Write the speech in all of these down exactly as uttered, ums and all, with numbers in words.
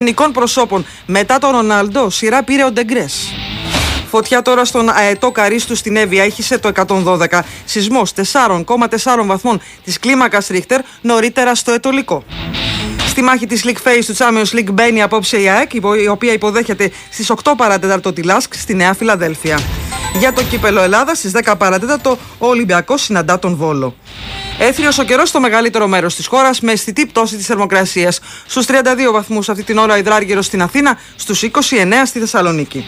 κοινωνικών προσώπων. Μετά τον Ρονάλντο, σειρά πήρε ο Ντεγκρές. Φωτιά τώρα στον αετό Καρίστου στην Εύβοια, ήχησε το εκατόν δώδεκα. Σεισμός τέσσερα κόμμα τέσσερα βαθμών της κλίμακας Ρίχτερ, νωρίτερα στο Ετωλικό. Στη μάχη της League Phase του Champions League μπαίνει απόψε η ΑΕΚ, η οποία υποδέχεται στις οκτώ παρά τέταρτο τη Λάσκ στη Νέα Φιλαδέλφια. Για το κύπελο Ελλάδα στις δέκα παρά τέταρτο ο Ολυμπιακός συναντά τον Βόλο. Έθριος ο καιρός στο μεγαλύτερο μέρος της χώρας με αισθητή πτώση της θερμοκρασίας. Στους τριάντα δύο βαθμούς αυτή την ώρα ο υδράργυρος στην Αθήνα, στους είκοσι εννέα στη Θεσσαλονίκη.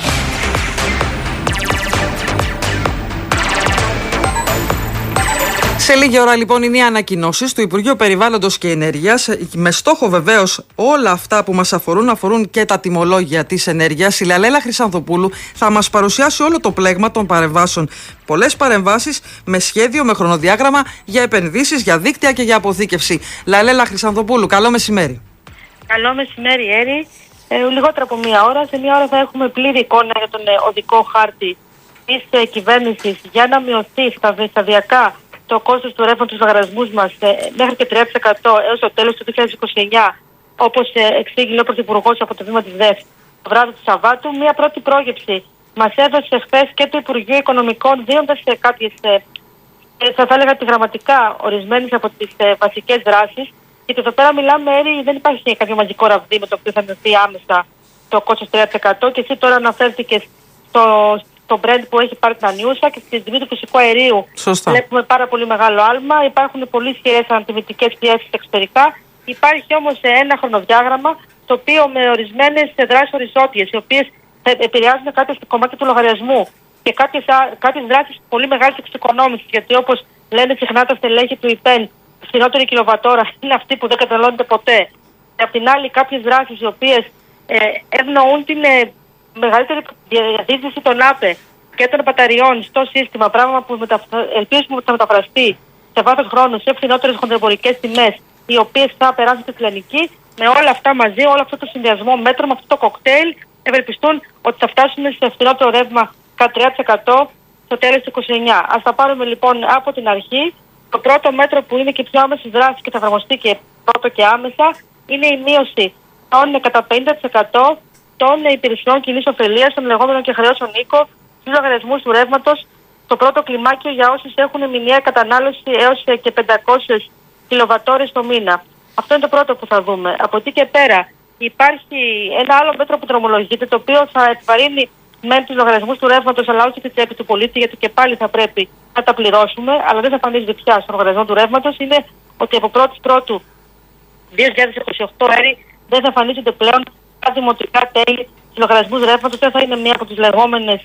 Σε λίγη ώρα λοιπόν είναι οι ανακοινώσεις του Υπουργείου Περιβάλλοντος και Ενέργειας, με στόχο βεβαίως όλα αυτά που μας αφορούν, αφορούν και τα τιμολόγια της ενέργειας. Η Λαλέλα Χρυσανθοπούλου θα μας παρουσιάσει όλο το πλέγμα των παρεμβάσεων. Πολλές παρεμβάσεις με σχέδιο, με χρονοδιάγραμμα για επενδύσεις, για δίκτυα και για αποθήκευση. Λαλέλα Χρυσανθοπούλου, καλό μεσημέρι. Καλό μεσημέρι, Έρη. Ε, λιγότερο από μία ώρα. Σε μία ώρα θα έχουμε πλήρη εικόνα για τον ε, οδικό χάρτη της ε, κυβέρνησης για να μειωθεί σταδιακά το κόστος του ρεύματος στους λογαριασμούς μας ε, μέχρι και τριάντα τοις εκατό έως το τέλος του δύο χιλιάδες είκοσι εννιά, όπως ε, εξήγηλε ο Πρωθυπουργός από το βήμα της ΔΕΦ το βράδυ του Σαββάτου. Μία πρώτη πρόγευση μας έδωσε χθες και το Υπουργείο Οικονομικών, δίνοντας ε, κάποιες, ε, θα έλεγα επιγραμματικά, ορισμένες από τις ε, βασικές δράσεις. Γιατί εδώ πέρα μιλάμε, Έρη, δεν υπάρχει κάποιο μαζικό ραβδί με το οποίο θα μειωθεί άμεσα το κόστος τριάντα τοις εκατό. Και εσύ τώρα αναφέρθηκες στο. Το brand που έχει πάρει την Ανιούσα και στη τιμή του φυσικού αερίου. Σωστά. Βλέπουμε πάρα πολύ μεγάλο άλμα. Υπάρχουν πολύ ισχυρές αντιμετικές πιέσεις εξωτερικά. Υπάρχει όμως ένα χρονοδιάγραμμα το οποίο με ορισμένες δράσεις οριζόντιες, οι οποίες επηρεάζουν κάποια κομμάτια του λογαριασμού και κάποιες, κάποιες δράσεις πολύ μεγάλης εξοικονόμησης. Γιατί όπως λένε συχνά τα στελέχη του ΙΠΕΝ, η φθηνότερη κιλοβατόρα είναι αυτή που δεν καταναλώνεται ποτέ. Και απ' την άλλη, κάποιες δράσεις οι οποίες ε, ευνοούν την ε, μεγαλύτερη διαδίδυση των ΑΠΕ και των μπαταριών στο σύστημα, πράγμα που μεταφρα... ελπίζουμε ότι θα μεταφραστεί σε βάθος χρόνου σε φθηνότερες χονδρεμπορικές τιμές, οι οποίες θα περάσουν στη Λιανική. Με όλα αυτά μαζί, όλο αυτό το συνδυασμό μέτρων, με αυτό το κοκτέιλ, ευελπιστούν ότι θα φτάσουν σε φθηνότερο ρεύμα κατά τριάντα τοις εκατό στο τέλος του είκοσι εννιά. Ας τα πάρουμε λοιπόν από την αρχή. Το πρώτο μέτρο που είναι και πιο άμεση δράση και θα εφαρμοστεί και πρώτο και άμεσα είναι η μείωση των κατά πενήντα τοις εκατό των υπηρεσιών κοινής ωφελίας, των λεγόμενων και χρεώσεων οίκο, στους λογαριασμούς του ρεύματος, το πρώτο κλιμάκιο για όσους έχουν μηνιαία κατανάλωση έως και πεντακόσιες κιλοβατόρες το μήνα. Αυτό είναι το πρώτο που θα δούμε. Από εκεί και πέρα υπάρχει ένα άλλο μέτρο που δρομολογείται, το οποίο θα επιβαρύνει με τους λογαριασμούς του ρεύματος, αλλά όχι τη τσέπη του πολίτη, γιατί και πάλι θα πρέπει να τα πληρώσουμε, αλλά δεν θα εμφανίζεται πια στον λογαριασμό του ρεύματος. Είναι ότι από πρώτη Πρώτου δύο χιλιάδες είκοσι οκτώ δεν θα εμφανίζονται πλέον τα δημοτικά τέλη στους λογαριασμούς ρεύματος. Δεν θα είναι μία από τις λεγόμενες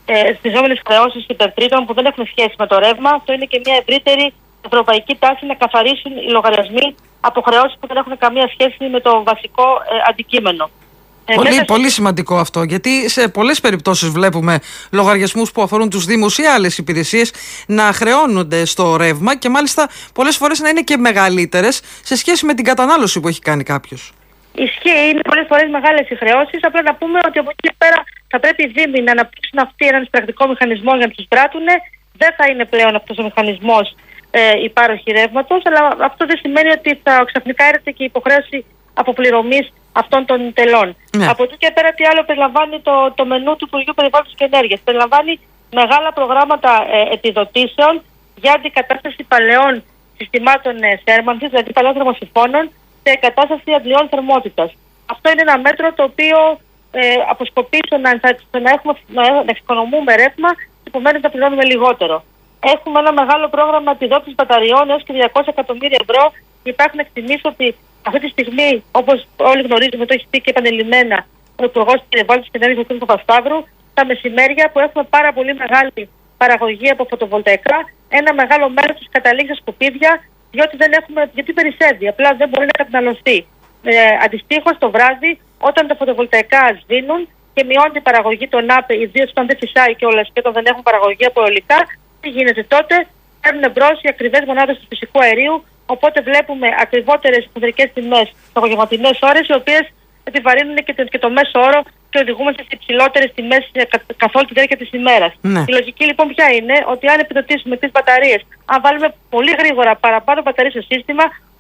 ε, χρεώσεις υπερτρίτων που δεν έχουν σχέση με το ρεύμα. Αυτό είναι και μια ευρύτερη ευρωπαϊκή τάση να καθαρίσουν οι λογαριασμοί από χρεώσεις που δεν έχουν καμία σχέση με το βασικό ε, αντικείμενο. Πολύ, μέσα... πολύ σημαντικό αυτό, γιατί σε πολλές περιπτώσεις βλέπουμε λογαριασμούς που αφορούν τους δήμους ή άλλες υπηρεσίες να χρεώνονται στο ρεύμα και μάλιστα πολλές φορές να είναι και μεγαλύτερες σε σχέση με την κατανάλωση που έχει κάνει κάποιος. Ισχύει, είναι πολλές φορές μεγάλες οι χρεώσεις. Απλά να πούμε ότι από εκεί και πέρα θα πρέπει οι δήμοι να αναπτύξουν αυτοί έναν πρακτικό μηχανισμό για να τους πράττουν. Δεν θα είναι πλέον αυτός ο μηχανισμός ε, υπάροχη ρεύματος, αλλά αυτό δεν σημαίνει ότι θα ξαφνικά έρθει και η υποχρέωση αποπληρωμής αυτών των τελών. Ναι. Από εκεί και πέρα, τι άλλο περιλαμβάνει το, το μενού του Υπουργείου Περιβάλλοντος και Ενέργειας. Περιλαμβάνει μεγάλα προγράμματα ε, επιδοτήσεων για αντικατάσταση παλαιών συστημάτων ε, θέρμανσης, δηλαδή παλαιών θερμοσυφώνων, σε εγκατάσταση αντλειών θερμότητας. Αυτό είναι ένα μέτρο το οποίο ε, αποσκοπεί στο να, να, έχουμε, να εξοικονομούμε ρεύμα και επομένως να πληρώνουμε λιγότερο. Έχουμε ένα μεγάλο πρόγραμμα επιδότησης μπαταριών έως και διακόσια εκατομμύρια ευρώ. Υπάρχουν εκτιμήσεις ότι αυτή τη στιγμή, όπως όλοι γνωρίζουμε, το έχει πει και επανειλημμένα ο Υπουργός Περιβάλλοντος και Ενέργειας κ. Παπασταύρου, τα μεσημέρια που έχουμε πάρα πολύ μεγάλη παραγωγή από φωτοβολταϊκά, ένα μεγάλο μέρος τους καταλήγει στα σκουπίδια, διότι δεν έχουμε, γιατί περισσεύει, απλά δεν μπορεί να καταναλωθεί. Ε, Αντιστοίχως το βράδυ, όταν τα φωτοβολταϊκά σβήνουν και μειώνει η παραγωγή των ΑΠΕ, ιδίως όταν δεν φυσάει κιόλας και όταν δεν έχουν παραγωγή από αιωλικά, τι γίνεται τότε? Παίρνουν μπρος οι ακριβές μονάδες του φυσικού αερίου, οπότε βλέπουμε ακριβότερες χονδρικές τιμές στις απογευματινές ώρες, οι οποίες επιβαρύνουν και το, και το μέσο όρο και οδηγούμαστε σε υψηλότερες τιμές καθ' όλη τη διάρκεια της ημέρας. Ναι. Η λογική λοιπόν ποια είναι? Ότι αν επιδοτήσουμε τις μπαταρίες, αν βάλουμε πολύ γρήγορα παραπάνω μπαταρίες στο σύστημα,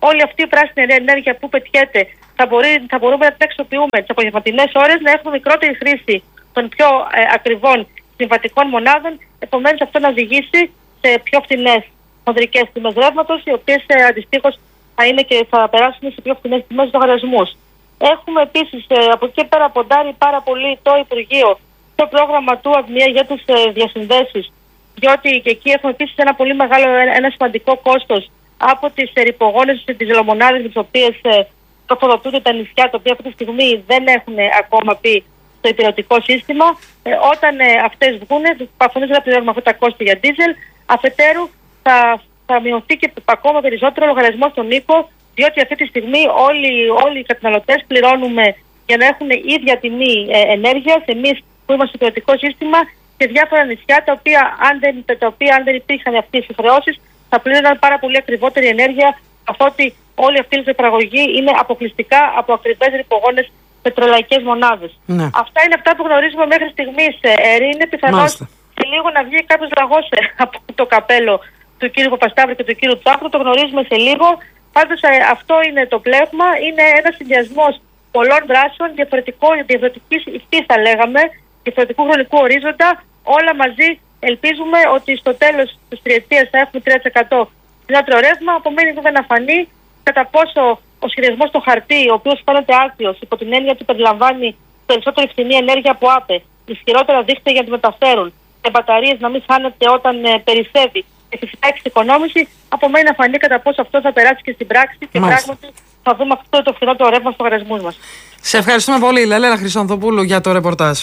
όλη αυτή η πράσινη ενέργεια που πετιέται θα, μπορεί, θα μπορούμε να την αξιοποιούμε τις απογευματινές ώρες, να έχουμε μικρότερη χρήση των πιο ε, ακριβών συμβατικών μονάδων. Επομένως, αυτό να οδηγήσει σε πιο φθηνές χονδρικές τιμές ρεύματος, οι οποίες ε, αντιστοίχως θα, είναι και θα περάσουν σε πιο φθηνές τιμές λογαριασμούς. Έχουμε επίσης ε, από εκεί πέρα ποντάρει πάρα πολύ το Υπουργείο το πρόγραμμα του ΑΔΜΙΑ για τις ε, διασυνδέσεις, διότι και εκεί έχουμε επίσης ένα πολύ μεγάλο, ένα σημαντικό κόστος από τις ε, ρυπογόνες, τις ζελομονάδες με τις οποίες ε, τροφοδοτούνται τα νησιά, τα οποία αυτή τη στιγμή δεν έχουν ε, ακόμα πει στο υπηρετικό σύστημα. Ε, όταν ε, αυτές βγουν, αφενός δεν θα πληρώνουμε αυτά τα κόστη για ντίζελ, αφετέρου θα, θα μειωθεί και ακόμα περισσότερο ο λογαριασμός στον οίκο, διότι αυτή τη στιγμή όλοι, όλοι οι καταναλωτές πληρώνουμε για να έχουν ίδια τιμή ε, ενέργειας, εμείς που είμαστε στο υπηρετικό σύστημα, και διάφορα νησιά τα οποία αν δεν, τα οποία, αν δεν υπήρχαν αυτές οι υποχρεώσεις θα πλήρωναν πάρα πολύ ακριβότερη ενέργεια, καθότι όλη αυτή η παραγωγή είναι αποκλειστικά από ακριβές ρυπογόνες πετρελαϊκές μονάδες. Ναι. Αυτά είναι αυτά που γνωρίζουμε μέχρι στιγμής. Ε, είναι πιθανώς σε λίγο να βγει κάποιος λαγός από το καπέλο του κ. Παπασταύρου και του κ. Τσάχρου. Το γνωρίζουμε σε λίγο. Πάντως ε, αυτό είναι το πλέγμα. Είναι ένας συνδυασμός πολλών δράσεων, διαφορετικής υφής θα λέγαμε, διαφορετικού χρονικού ορίζοντα. Όλα μαζί ελπίζουμε ότι στο τέλος της τριετίας θα έχουμε τρία τοις εκατό φθηνότερο ρεύμα. Απομένει βέβαια να φανεί κατά πόσο ο σχεδιασμός στο χαρτί, ο οποίος φαίνεται άκριος, υπό την έννοια ότι περιλαμβάνει περισσότερη φθηνή ενέργεια από ΑΠΕ, ισχυρότερα δίκτυα για να τη μεταφέρουν, και μπαταρίες να μην χάνεται όταν ε, περισσεύει, και φυσικά εξοικονόμηση, απομένει να φανεί κατά πόσο αυτό θα περάσει και στην πράξη και Μάλιστα. πράγματι θα δούμε αυτό το φθηνότερο ρεύμα στους λογαριασμούς μας. Σε ευχαριστούμε πολύ, Λελένα Χρυσανθοπούλου, για το ρεπορτάζ.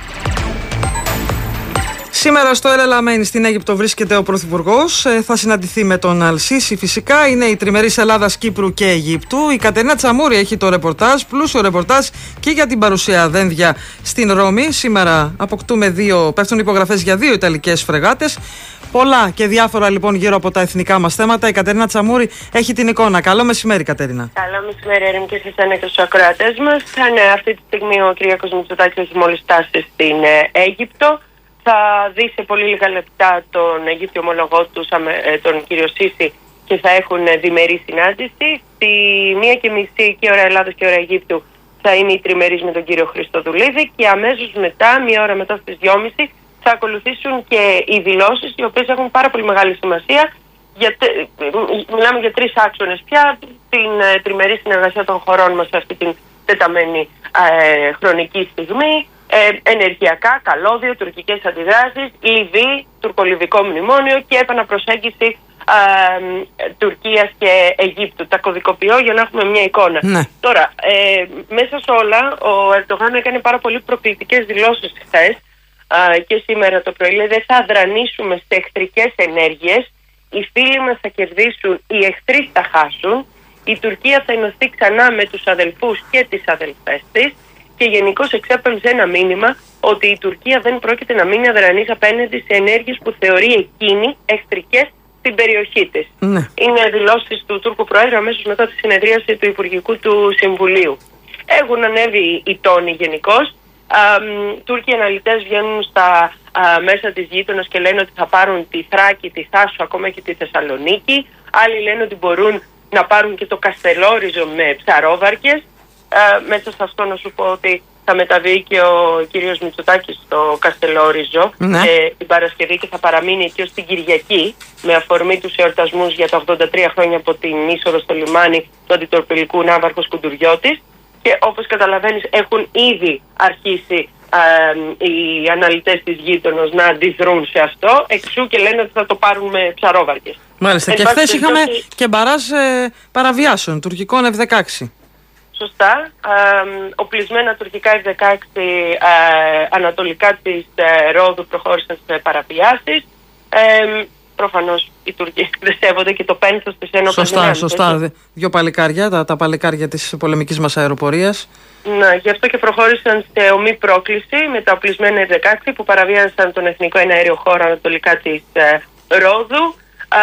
Σήμερα στο Ελ Αλαμέν στην Αίγυπτο βρίσκεται ο Πρωθυπουργός. Ε, θα συναντηθεί με τον Αλ-Σίσι. Φυσικά είναι η τριμερής Ελλάδας, Κύπρου και Αιγύπτου. Η Κατερίνα Τσαμούρη έχει το ρεπορτάζ, πλούσιο ρεπορτάζ και για την παρουσία δένδια στην Ρώμη. Σήμερα αποκτούμε δύο, πέφτουν υπογραφές για δύο Ιταλικές φρεγάτες. Πολλά και διάφορα λοιπόν γύρω από τα εθνικά μας θέματα. Η Κατερίνα Τσαμούρη έχει την εικόνα. Καλό μεσημέρι, Κατερίνα. Καλό μεσημέρι, Ερήμ, και στις ανέκδοτους ακροατές μας. Θα είναι αυτή τη στιγμή ο Κυριάκος Μητσοτάκης, έχει μόλις φτάσει στην Αίγυπτο. Θα δει σε πολύ λίγα λεπτά τον Αιγύπτιο ομολογό του, τον κύριο Σίση, και θα έχουν διμερή συνάντηση. Στη μία και μισή και ώρα Ελλάδας και ώρα Αιγύπτου θα είναι η τριμερής με τον κύριο Χριστοδουλίδη, και αμέσως μετά, μία ώρα μετά στις δυόμιση, θα ακολουθήσουν και οι δηλώσεις, οι οποίες έχουν πάρα πολύ μεγάλη σημασία. Για, μιλάμε για τρεις άξονες πια: την ε, τριμερή συνεργασία των χωρών μας σε αυτή την τεταμένη ε, χρονική στιγμή, ε, ενεργειακά, καλώδιο, τουρκικές αντιδράσεις, Λιβύη, τουρκολιβικό μνημόνιο και επαναπροσέγγιση ε, Τουρκίας και Αιγύπτου. Τα κωδικοποιώ για να έχουμε μια εικόνα. Ναι. Τώρα, ε, μέσα σε όλα, ο Ερντογάν έκανε πάρα πολύ προκλητικές δηλώσεις χθες και σήμερα το πρωί. Λέει, δεν θα αδρανίσουμε σε εχθρικές ενέργειες, οι φίλοι μας θα κερδίσουν, οι εχθροί θα χάσουν, η Τουρκία θα ενωθεί ξανά με τους αδελφούς και τις αδελφές της, και γενικώς εξέπεμψε ένα μήνυμα ότι η Τουρκία δεν πρόκειται να μείνει αδρανής απέναντι σε ενέργειες που θεωρεί εκείνη εχθρικές στην περιοχή της. Ναι. Είναι δηλώσεις του Τούρκου Προέδρου αμέσως μετά τη συνεδρίαση του Υπουργικού του Συμβουλίου. Έχουν ανέβει οι τόνοι γενικώς. Um, Τούρκοι αναλυτές βγαίνουν στα uh, μέσα της γείτονας και λένε ότι θα πάρουν τη Θράκη, τη Θάσο, ακόμα και τη Θεσσαλονίκη. Άλλοι λένε ότι μπορούν να πάρουν και το Καστελόριζο με ψαρόβαρκες. Uh, μέσα σε αυτό να σου πω ότι θα μεταβεί και ο κύριος Μητσοτάκης στο Καστελόριζο ναι. ε, την Παρασκευή, και θα παραμείνει εκεί ως την Κυριακή, με αφορμή τους εορτασμούς για τα ογδόντα τρία χρόνια από την είσοδο στο λιμάνι του αντιτορπιλικού Ναύαρχος Κουντουριώτης. Και όπως καταλαβαίνεις, έχουν ήδη αρχίσει α, οι αναλυτές της γείτονος να αντιδρούν σε αυτό, εξού και λένε ότι θα το πάρουν με ψαρόβαρκες. Μάλιστα. Εν και χθες είχαμε δόση... και μπαράζ ε, παραβιάσεων τουρκικών εφ δεκαέξι. Σωστά. Α, οπλισμένα τουρκικά εφ δεκαέξι α, ανατολικά της ε, Ρόδου προχώρησαν σε παραβιάσεις. Ε, Προφανώς οι Τουρκοί δεν σέβονται και το πένθος της ένοπλης δυνάμεις. Σωστά, σωστά. Έτσι. Δύο παλικάρια, τα, τα παλικάρια της πολεμικής μας αεροπορίας. Ναι, γι' αυτό και προχώρησαν σε ομή πρόκληση με τα οπλισμένα εφ δεκαέξι που παραβίασαν τον εθνικό εναέριο χώρο ανατολικά της ε, Ρόδου.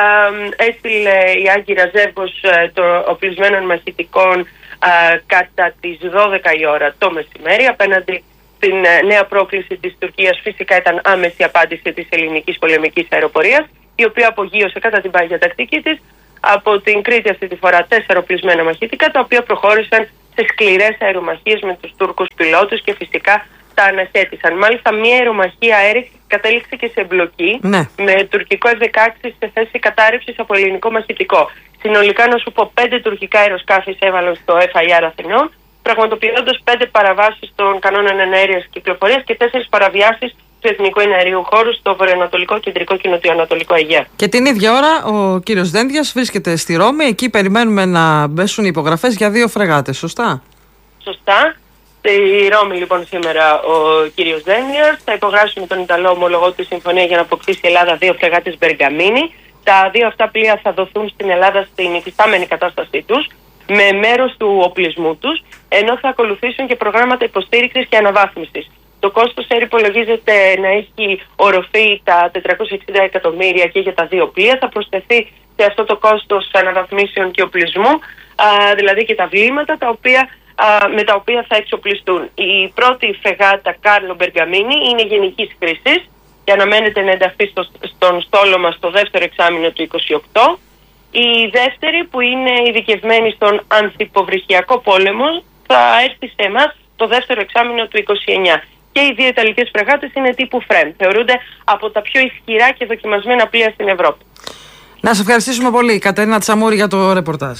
Ε, έστειλε η Άγκυρα Ζεύγος ε, των οπλισμένων μαχητικών ε, κατά τις δώδεκα η ώρα το μεσημέρι απέναντι στην ε, νέα πρόκληση της Τουρκίας. Φυσικά ήταν άμεση απάντηση της ελληνικής πολεμικής αεροπορίας, η οποία απογείωσε κατά την πάγια τακτική της από την Κρήτη αυτή τη φορά τέσσερα οπλισμένα μαχητικά, τα οποία προχώρησαν σε σκληρές αερομαχίες με τους Τούρκους πιλότους και φυσικά τα αναχέτησαν. Μάλιστα, μία αερομαχία αέρη κατέληξε και σε εμπλοκή ναι. με τουρκικό εφ δεκαέξι σε θέση κατάρρευσης από ελληνικό μαχητικό. Συνολικά, να σου πω, πέντε τουρκικά αεροσκάφη έβαλαν στο εφ άι αρ Αθηνών, πραγματοποιώντας πέντε παραβάσεις των κανόνων εναέριας κυκλοφορίας και τέσσερις παραβιάσεις του εθνικού εναερίου χώρου στο βορειοανατολικό, κεντρικό και νοτιοανατολικό Αιγαίο. Και την ίδια ώρα ο κύριος Δένδιας βρίσκεται στη Ρώμη. Εκεί περιμένουμε να μπέσουν υπογραφές για δύο φρεγάτες, σωστά? Σωστά. Στη Ρώμη λοιπόν σήμερα ο κύριος Δένδιας θα υπογράψει με τον Ιταλό ομολογό τη συμφωνία για να αποκτήσει η Ελλάδα δύο φρεγάτες Μπεργαμίνη. Τα δύο αυτά πλοία θα δοθούν στην Ελλάδα στην υφιστάμενη κατάστασή τους, με μέρος του οπλισμού τους, ενώ θα ακολουθήσουν και προγράμματα υποστήριξης και αναβάθμισης. Το κόστος ΕΡ υπολογίζεται να έχει οροφή τα τετρακόσια εξήντα εκατομμύρια και για τα δύο πλοία. Θα προσθεθεί σε αυτό το κόστος αναβαθμίσεων και οπλισμού, α, δηλαδή και τα βλήματα τα οποία, α, με τα οποία θα εξοπλιστούν. Η πρώτη φρεγάτα Κάρλο Μπεργαμίνη είναι γενικής χρήσης και αναμένεται να ενταχθεί στο, στον στόλο μας το δεύτερο εξάμηνο του είκοσι οκτώ. Η δεύτερη, που είναι ειδικευμένη στον ανθυποβρυχιακό πόλεμο, θα έρθει σε εμάς το δεύτερο εξάμηνο του είκοσι εννιά. Και οι δύο Ιταλικές φρεγάτες είναι τύπου Φρέμ. Θεωρούνται από τα πιο ισχυρά και δοκιμασμένα πλοία στην Ευρώπη. Να σε ευχαριστήσουμε πολύ, Κατερίνα Τσαμούρη, για το ρεπορτάζ.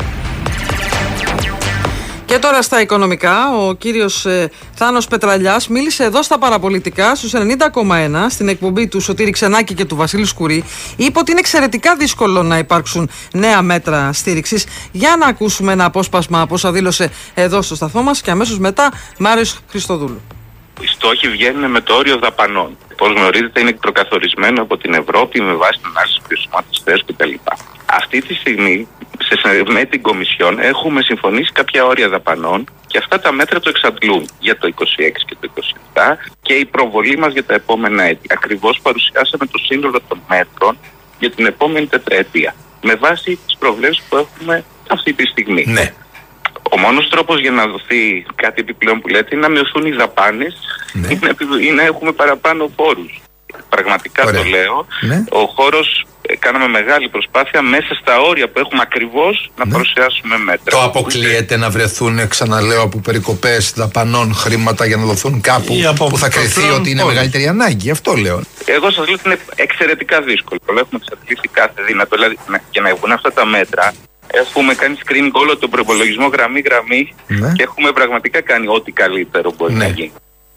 Και τώρα στα οικονομικά, ο κύριος ε, Θάνος Πετραλιάς μίλησε εδώ στα παραπολιτικά στους ενενήντα κόμμα ένα στην εκπομπή του Σωτήρη Ξενάκη και του Βασίλη Σκουρή. Είπε ότι είναι εξαιρετικά δύσκολο να υπάρξουν νέα μέτρα στήριξης. Για να ακούσουμε ένα απόσπασμα από όσα δήλωσε εδώ στο σταθμό μας και αμέσως μετά Μάριος Χριστοδούλου. Οι στόχοι βγαίνουν με το όριο δαπανών. Όπως γνωρίζετε, είναι προκαθορισμένο από την Ευρώπη με βάση την ανάλυση βιωσιμότητας κτλ. Αυτή τη στιγμή, σε, με την Κομισιόν, έχουμε συμφωνήσει κάποια όρια δαπανών και αυτά τα μέτρα το εξαντλούν για το είκοσι έξι και το είκοσι επτά και η προβολή μας για τα επόμενα έτη. Ακριβώς παρουσιάσαμε το σύνολο των μέτρων για την επόμενη τετραετία, με βάση τις προβλέψεις που έχουμε αυτή τη στιγμή. Ναι. Ο μόνος τρόπος για να δοθεί κάτι επιπλέον που λέτε είναι να μειωθούν οι δαπάνες, ναι, ή, να, ή να έχουμε παραπάνω φόρους. Πραγματικά Ωραία. το λέω. Ναι. Ο χώρος, ε, κάναμε μεγάλη προσπάθεια μέσα στα όρια που έχουμε ακριβώς να ναι. παρουσιάσουμε μέτρα. Το αποκλείεται να βρεθούν, ξαναλέω, από περικοπές δαπανών χρήματα για να δοθούν κάπου που θα κριθεί ότι είναι μεγαλύτερη ανάγκη. Αυτό λέω. Εγώ σας λέω ότι είναι εξαιρετικά δύσκολο. Έχουμε εξαρτήσει κάθε δυνατό. Δηλαδή, για να βγουν αυτά τα μέτρα, έχουμε κάνει screening όλο τον προπολογισμό γραμμή-γραμμή ναι. και έχουμε πραγματικά κάνει ό,τι καλύτερο μπορεί ναι. να γίνει.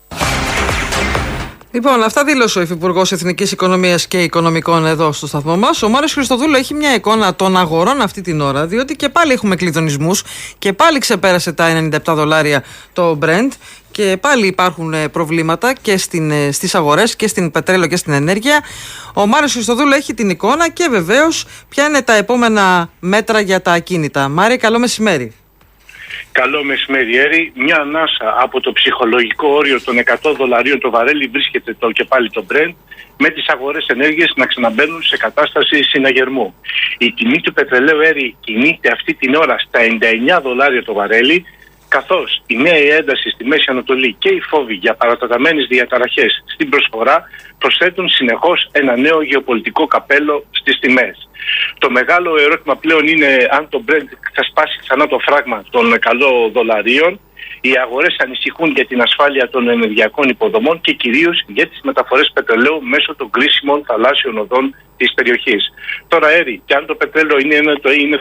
Λοιπόν, αυτά δήλωσε ο Υφυπουργός Εθνικής Οικονομίας και Οικονομικών εδώ στο σταθμό μας. Ο Μάριος Χριστοδούλου έχει μια εικόνα των αγορών αυτή την ώρα, διότι και πάλι έχουμε κλειδονισμούς και πάλι ξεπέρασε τα ενενήντα επτά δολάρια το Brent και πάλι υπάρχουν προβλήματα και στην, στις αγορές και στην πετρέλαιο και στην ενέργεια. Ο Μάριος Χριστοδούλου έχει την εικόνα και βεβαίως ποια είναι τα επόμενα μέτρα για τα ακίνητα. Μάρη, καλό μεσημέρι. Καλό μεσημέρι, Έρη. Μια ανάσα από το ψυχολογικό όριο των εκατό δολαρίων το βαρέλι βρίσκεται το, και πάλι το Brent, με τις αγορές ενέργειας να ξαναμπαίνουν σε κατάσταση συναγερμού. Η τιμή του πετρελαίου, Έρη, κινείται αυτή την ώρα στα ενενήντα εννιά δολάρια το βαρέλι, καθώς η νέα ένταση στη Μέση Ανατολή και οι φόβοι για παρατεταμένες διαταραχές στην προσφορά προσθέτουν συνεχώς ένα νέο γεωπολιτικό καπέλο στις τιμές. Το μεγάλο ερώτημα πλέον είναι αν το Brent θα σπάσει ξανά το φράγμα των καλών δολαρίων. Οι αγορές ανησυχούν για την ασφάλεια των ενεργειακών υποδομών και κυρίως για τις μεταφορές πετρελαίου μέσω των κρίσιμων θαλάσσιων οδών της περιοχής. Τώρα, Έρη, και αν το πετρέλαιο είναι, ένα, το, είναι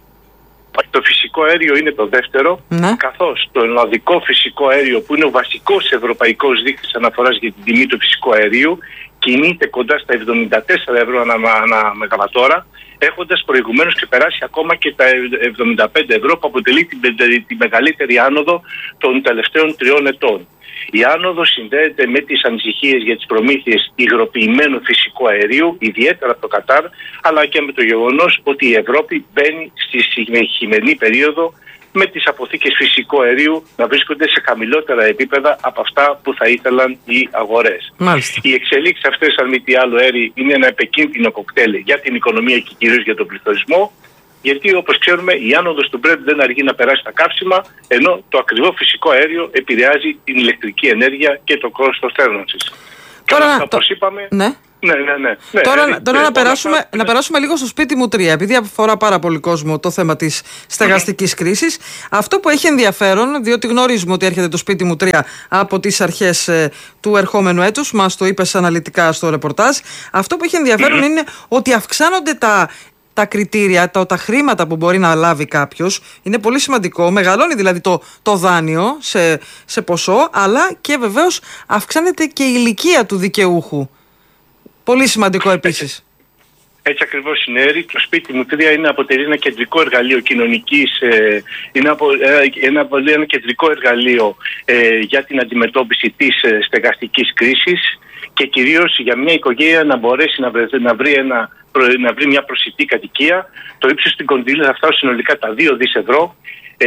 το φυσικό αέριο είναι το δεύτερο, ναι. καθώς το ελλαδικό φυσικό αέριο, που είναι ο βασικός ευρωπαϊκός δείκτης αναφοράς για την τιμή του φυσικού αερίου, κινείται κοντά στα εβδομήντα τέσσερα ευρώ ανά, ανά μεγαβατόρα, έχοντας προηγουμένως ξεπεράσει ακόμα και τα εβδομήντα πέντε ευρώ που αποτελεί την, τη μεγαλύτερη άνοδο των τελευταίων τριών ετών. Η άνοδος συνδέεται με τις ανησυχίες για τις προμήθειες υγροποιημένου φυσικού αερίου, ιδιαίτερα από το Κατάρ, αλλά και με το γεγονός ότι η Ευρώπη μπαίνει στη χειμερινή περίοδο με τις αποθήκες φυσικού αερίου να βρίσκονται σε χαμηλότερα επίπεδα από αυτά που θα ήθελαν οι αγορές. Μάλιστα. Οι εξελίξεις αυτές, αν μη τι άλλο, Έρη, είναι ένα επικίνδυνο κοκτέιλ για την οικονομία και κυρίως για τον πληθωρισμό, γιατί όπως ξέρουμε η άνοδος του Brent δεν αργεί να περάσει τα καύσιμα, ενώ το ακριβό φυσικό αέριο επηρεάζει την ηλεκτρική ενέργεια και το κόστος θέρμανσης. Τώρα, όπως το... είπαμε... Ναι. Ναι, ναι, ναι. ναι τώρα ναι, τώρα ναι, να, περάσουμε, αυτά... να περάσουμε λίγο στο σπίτι μου τρία, επειδή αφορά πάρα πολύ κόσμο το θέμα της στεγαστικής mm-hmm. κρίσης. Αυτό που έχει ενδιαφέρον, διότι γνωρίζουμε ότι έρχεται το σπίτι μου τρία από τις αρχές ε, του ερχόμενου έτους, μας το είπες αναλυτικά στο ρεπορτάζ. Αυτό που έχει ενδιαφέρον mm-hmm. είναι ότι αυξάνονται τα, τα κριτήρια, τα, τα χρήματα που μπορεί να λάβει κάποιος. Είναι πολύ σημαντικό, μεγαλώνει δηλαδή το, το δάνειο σε, σε ποσό, αλλά και βεβαίως αυξάνεται και η ηλικία του δικαιούχου. Πολύ σημαντικό επίσης. Έτσι, έτσι ακριβώς συνέβη. Το σπίτι μου τρία είναι, αποτελεί ένα κεντρικό εργαλείο κοινωνικής, ε, είναι απο, ε, ένα, ένα κεντρικό εργαλείο ε, για την αντιμετώπιση της ε, στεγαστικής κρίσης και κυρίως για μια οικογένεια να μπορέσει να βρει, να βρει, ένα, να βρει μια προσιτή κατοικία. Το ύψος στην κονδύλια θα φτάσει συνολικά τα δύο δισεκατομμύρια ευρώ.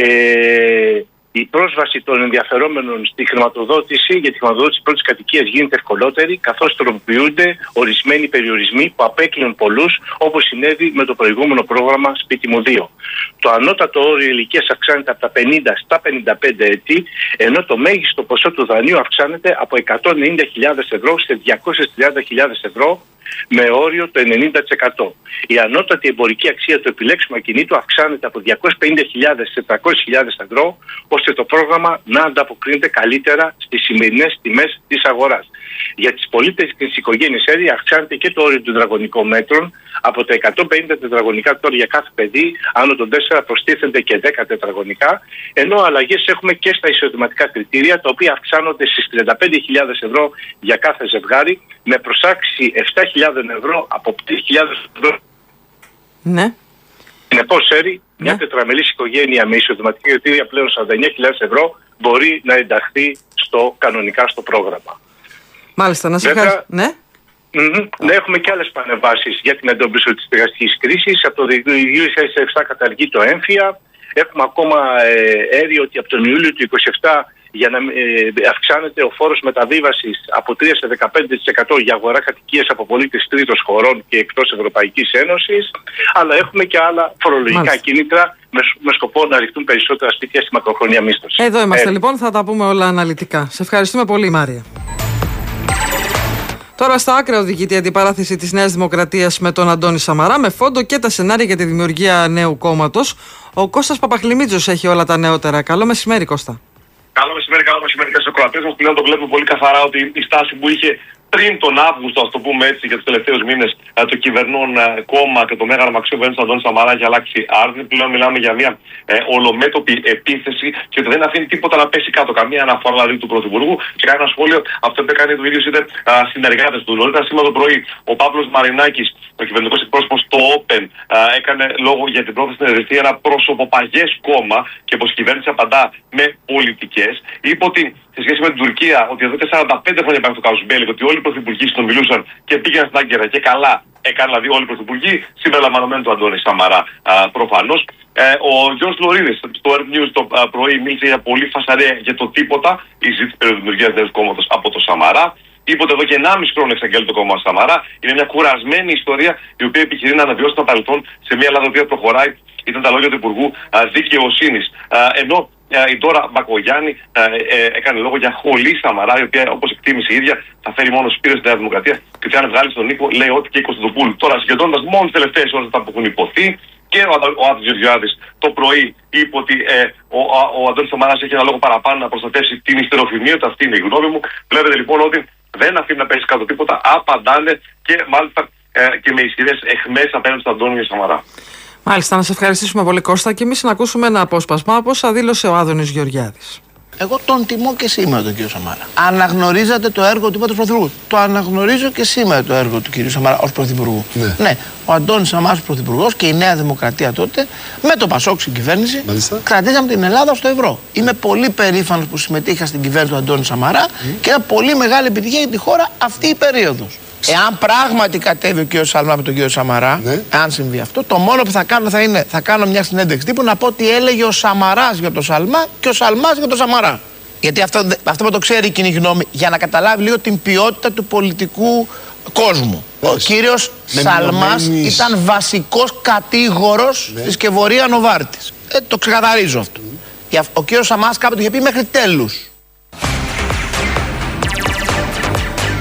Ε, Η πρόσβαση των ενδιαφερόμενων στη χρηματοδότηση για τη χρηματοδότηση πρώτης κατοικίας γίνεται ευκολότερη, καθώς τροποποιούνται ορισμένοι περιορισμοί που απέκλειουν πολλούς, όπως συνέβη με το προηγούμενο πρόγραμμα Σπίτι μου δύο. Το ανώτατο όριο ηλικίας αυξάνεται από τα πενήντα στα πενήντα πέντε έτη, ενώ το μέγιστο ποσό του δανείου αυξάνεται από εκατόν ενενήντα χιλιάδες ευρώ σε διακόσιες τριάντα χιλιάδες ευρώ, με όριο το ενενήντα τοις εκατό. Η ανώτατη εμπορική αξία του επιλέξιμου ακινήτου αυξάνεται από διακόσιες πενήντα χιλιάδες σε τριακόσιες χιλιάδες ευρώ, ώστε το πρόγραμμα να ανταποκρίνεται καλύτερα στις σημερινές τιμές της αγοράς. Για τις πολίτες και τις οικογένειες έργα αυξάνεται και το όριο των τετραγωνικών μέτρων από τα εκατόν πενήντα τετραγωνικά τώρα για κάθε παιδί, άνω των τέσσερα προστίθενται και δέκα τετραγωνικά, ενώ αλλαγές έχουμε και στα εισοδηματικά κριτήρια, τα οποία αυξάνονται στις τριάντα πέντε χιλιάδες ευρώ για κάθε ζευγάρι, με προσάξη επτά χιλιάδες ευρώ από πέντε χιλιάδες ευρώ. Ναι. Συνεπώς, Έρη, ναι. μια τετραμελής οικογένεια με εισοδηματικά κριτήρια πλέον σαράντα εννέα χιλιάδες ευρώ μπορεί να ενταχθεί στο, κανονικά στο πρόγραμμα. Μάλιστα, να σε ευχαριστώ. Ναι. Mm-hmm. Ναι, έχουμε και άλλες πανεβάσεις για την αντιμετώπιση της στεγαστικής κρίσης. Από το δύο χιλιάδες επτά καταργεί το έμφυα. Έχουμε ακόμα ε, έρει ότι από τον Ιούλιο του είκοσι επτά για να ε, αυξάνεται ο φόρος μεταβίβασης από τρία σε δεκαπέντε τοις εκατό για αγορά κατοικίας από πολίτες τρίτων χωρών και εκτός Ευρωπαϊκής Ένωσης. Αλλά έχουμε και άλλα φορολογικά Μάλιστα. κίνητρα με, με σκοπό να ρηχτούν περισσότερα σπίτια στη μακροχρόνια μίσθωση. Εδώ είμαστε ε. λοιπόν, θα τα πούμε όλα αναλυτικά. Σε ευχαριστούμε πολύ, Μάρια. Τώρα στα άκρα οδηγείται η αντιπαράθεση της Νέας Δημοκρατίας με τον Αντώνη Σαμαρά, με φόντο και τα σενάρια για τη δημιουργία νέου κόμματος. Ο Κώστας Παπαχλημίτζος έχει όλα τα νεότερα. Καλό μεσημέρι, Κώστα. Καλό μεσημέρι, καλό μεσημέρι και στους ακροατές μας. Πλέον το βλέπουμε πολύ καθαρά ότι η στάση που είχε πριν τον Αύγουστο, ας το πούμε έτσι, για τους τελευταίους μήνες, το κυβερνών κόμμα και το μέγαρο αξιό κυβέρνηση του Αντώνη Σαμαρά έχει αλλάξει άρδιν. Πλέον μιλάμε για μια ε, ολομέτωπη επίθεση και ότι δεν αφήνει τίποτα να πέσει κάτω. Καμία αναφορά δηλαδή του Πρωθυπουργού και κανένα σχόλιο αυτό που έκανε το ίδιο είτε συνεργάτες του. Νωρίτερα σήμερα το πρωί ο Παύλος Μαρινάκης, ο κυβερνητικός εκπρόσωπος στο Open, α, έκανε λόγο για την πρόθεση να ιδρυθεί ένα προσωποπαγές κόμμα και πως η κυβέρνηση απαντά με πολιτικές. Είπε ότι σε σχέση με την Τουρκία, ότι εδώ και σαράντα πέντε χρόνια υπάρχει το casus belli, ότι όλοι οι πρωθυπουργοί συνομιλούσαν και πήγαιναν στην Άγκυρα και καλά έκαναν δηλαδή όλοι οι πρωθυπουργοί, συμπεριλαμβανομένου του Αντώνη Σαμαρά προφανώς. Ε, ο Γιώργος Λωρίδης στο Earth News το α, πρωί μίλησε για πολύ φασαρία για το τίποτα, η ζήτηση περί δημιουργίας νέου κόμματος από το Σαμαρά. Είπε ότι εδώ και ενάμιση χρόνο εξαγγέλει το κόμμα Σαμαρά. Είναι μια κουρασμένη ιστορία η οποία επιχειρεί να αναβιώσει το παρελθόν σε μια Ελλάδα που προχωράει. Ήταν τα λόγια του Υπουργού Δικαιοσύνης. Ενώ η τώρα Μπακογιάννη ε, ε, έκανε λόγο για χολή Σαμαρά, η οποία όπως εκτίμησε η ίδια θα φέρει μόνο σπήρες στη Νέα Δημοκρατία και ότι αν βγάλει στον οίκο λέει ότι και η Κωνσταντοπούλου. Τώρα συγκεντρώνοντας μόνο τις τελευταίες ώρες αυτά που έχουν υποθεί, και ο, ο Άδωνης Γεωργιάδης το πρωί είπε ότι ε, ο, ο, ο Αντώνης Σαμαράς έχει ένα λόγο παραπάνω να προστατεύσει την ιστεροφημία του. Αυτή είναι η γνώμη μου. Βλέπετε λοιπόν ότι δεν αφήνει να πέσει κάτω τίποτα, απαντάνε και μάλιστα ε, και με ισχυρές εχμές απέναντι στον Αντώνη Σαμαρά. Μάλιστα, να σε ευχαριστήσουμε πολύ, Κώστα, και εμείς να ακούσουμε ένα απόσπασμα από όσα δήλωσε ο Άδωνης Γεωργιάδης. Εγώ τον τιμώ και σήμερα τον κύριο Σαμαρά. Αναγνωρίζατε το έργο του είπατε Πρωθυπουργού. Το αναγνωρίζω και σήμερα το έργο του κύριου Σαμαρά ως Πρωθυπουργού. Ναι. ναι. Ο Αντώνης Σαμαράς Πρωθυπουργός και η Νέα Δημοκρατία τότε, με το Πασόκ στην κυβέρνηση, Μάλιστα. κρατήσαμε την Ελλάδα στο ευρώ. Είμαι πολύ περήφανος που συμμετείχα στην κυβέρνηση του Αντώνη Σαμαρά mm. και ένα πολύ μεγάλη επιτυχία για τη χώρα αυτή η περίοδος. Εάν πράγματι κατέβει ο κύριος Σαλμά με τον κύριο Σαμαρά, ναι. εάν συμβεί αυτό, το μόνο που θα κάνω θα είναι θα κάνω μια συνέντευξη τύπου να πω ότι έλεγε ο Σαμαράς για τον Σαλμά και ο Σαλμάς για τον Σαμαρά. Γιατί αυτό, αυτό που το ξέρει η κοινή γνώμη, για να καταλάβει λίγο την ποιότητα του πολιτικού κόσμου. Πες. Ο κύριος Σαλμάς ήταν βασικός κατήγορος ναι. της Κεβορία Νοβάρτης. Ε, το ξεκαθαρίζω αυτό. Mm. Ο κύριος Σαμαράς κάποτε είχε πει μέχρι τέλους.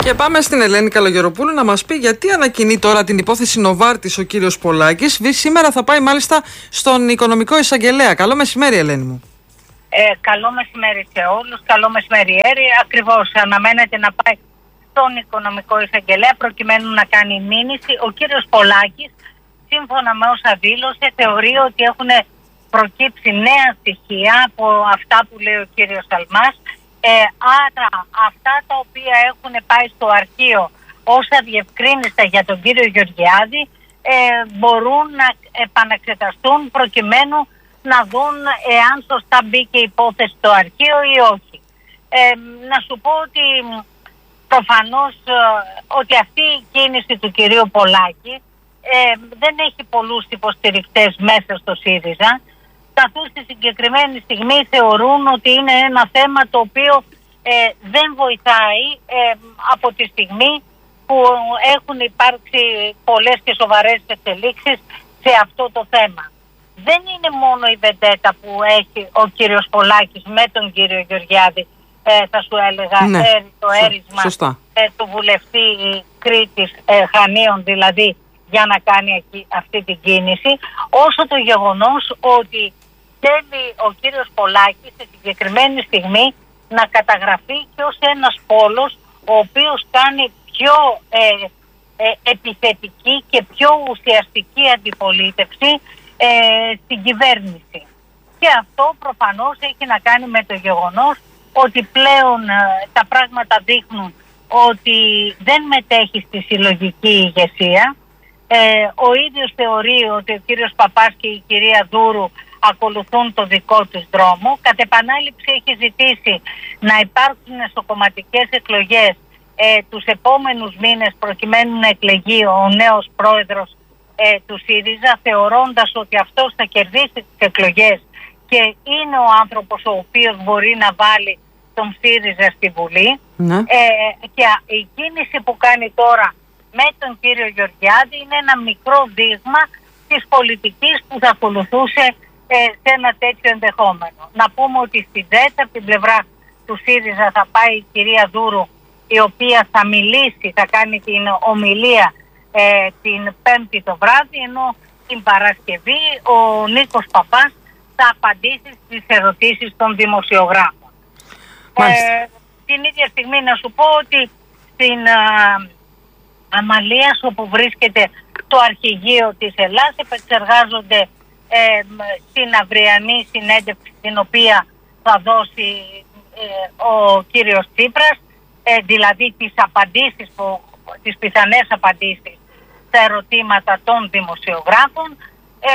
Και πάμε στην Ελένη Καλογεροπούλου να μας πει γιατί ανακοινεί τώρα την υπόθεση Νοβάρτης ο κύριος Πολάκης. Σήμερα θα πάει μάλιστα στον Οικονομικό Εισαγγελέα. Καλό μεσημέρι, Ελένη μου. Ε, καλό μεσημέρι σε όλους. Καλό μεσημέρι, Έρη. Ακριβώς αναμένεται να πάει στον Οικονομικό Εισαγγελέα προκειμένου να κάνει μήνυση. Ο κύριος Πολάκης, σύμφωνα με όσα δήλωσε, θεωρεί ότι έχουν προκύψει νέα στοιχεία από αυτά που λέει ο κύριος Αλμάς. Ε, άρα αυτά τα οποία έχουν πάει στο αρχείο όσα διευκρίνηστα για τον κύριο Γεωργιάδη ε, μπορούν να επαναξεταστούν προκειμένου να δουν εάν σωστά μπήκε η υπόθεση στο αρχείο ή όχι. Ε, να σου πω ότι προφανώς ε, ότι αυτή η κίνηση του κυρίου Πολάκη ε, δεν έχει πολλούς υποστηρικτές μέσα στο ΣΥΡΙΖΑ, καθώς στη συγκεκριμένη στιγμή θεωρούν ότι είναι ένα θέμα το οποίο ε, δεν βοηθάει ε, από τη στιγμή που έχουν υπάρξει πολλές και σοβαρές εξελίξεις σε αυτό το θέμα. Δεν είναι μόνο η βεντέτα που έχει ο κύριος Πολάκης με τον κύριο Γεωργιάδη, ε, θα σου έλεγα, ναι, ε, το έρισμα ε, του βουλευτή Κρήτης ε, Χανίων δηλαδή, για να κάνει εκεί, αυτή την κίνηση, όσο το γεγονός ότι θέλει ο κύριος Πολάκης στη συγκεκριμένη στιγμή να καταγραφεί και ως ένας πόλος ο οποίος κάνει πιο ε, ε, επιθετική και πιο ουσιαστική αντιπολίτευση ε, στην κυβέρνηση. Και αυτό προφανώς έχει να κάνει με το γεγονός ότι πλέον ε, τα πράγματα δείχνουν ότι δεν μετέχει στη συλλογική ηγεσία. Ε, ο ίδιος θεωρεί ότι ο κύριος Παπάς και η κυρία Δούρου ακολουθούν το δικό τους δρόμο. Κατ' επανάληψη έχει ζητήσει να υπάρξουν εσωκομματικές εκλογές ε, τους επόμενους μήνες προκειμένου να εκλεγεί ο νέος πρόεδρος ε, του ΣΥΡΙΖΑ, θεωρώντας ότι αυτός θα κερδίσει τις εκλογές και είναι ο άνθρωπος ο οποίος μπορεί να βάλει τον ΣΥΡΙΖΑ στη Βουλή. Ναι. Ε, και η κίνηση που κάνει τώρα με τον κύριο Γεωργιάδη είναι ένα μικρό δείγμα της πολιτικής που θα ακολουθούσε ε, σε ένα τέτοιο ενδεχόμενο. Να πούμε ότι στην ΔΕΤ, από την πλευρά του ΣΥΡΙΖΑ, θα πάει η κυρία Δούρου, η οποία θα μιλήσει, θα κάνει την ομιλία ε, την Πέμπτη το βράδυ, ενώ την Παρασκευή ο Νίκος Παπάς θα απαντήσει στις ερωτήσεις των δημοσιογράφων. Ε, την ίδια στιγμή να σου πω ότι στην α, Αμαλίας, όπου βρίσκεται το αρχηγείο της Ελλάς, επεξεργάζονται ε, στην αυριανή συνέντευξη την οποία θα δώσει ε, ο κύριος Τσίπρας, ε, δηλαδή τις απαντήσεις, που, τις πιθανές απαντήσεις στα ερωτήματα των δημοσιογράφων. Ε,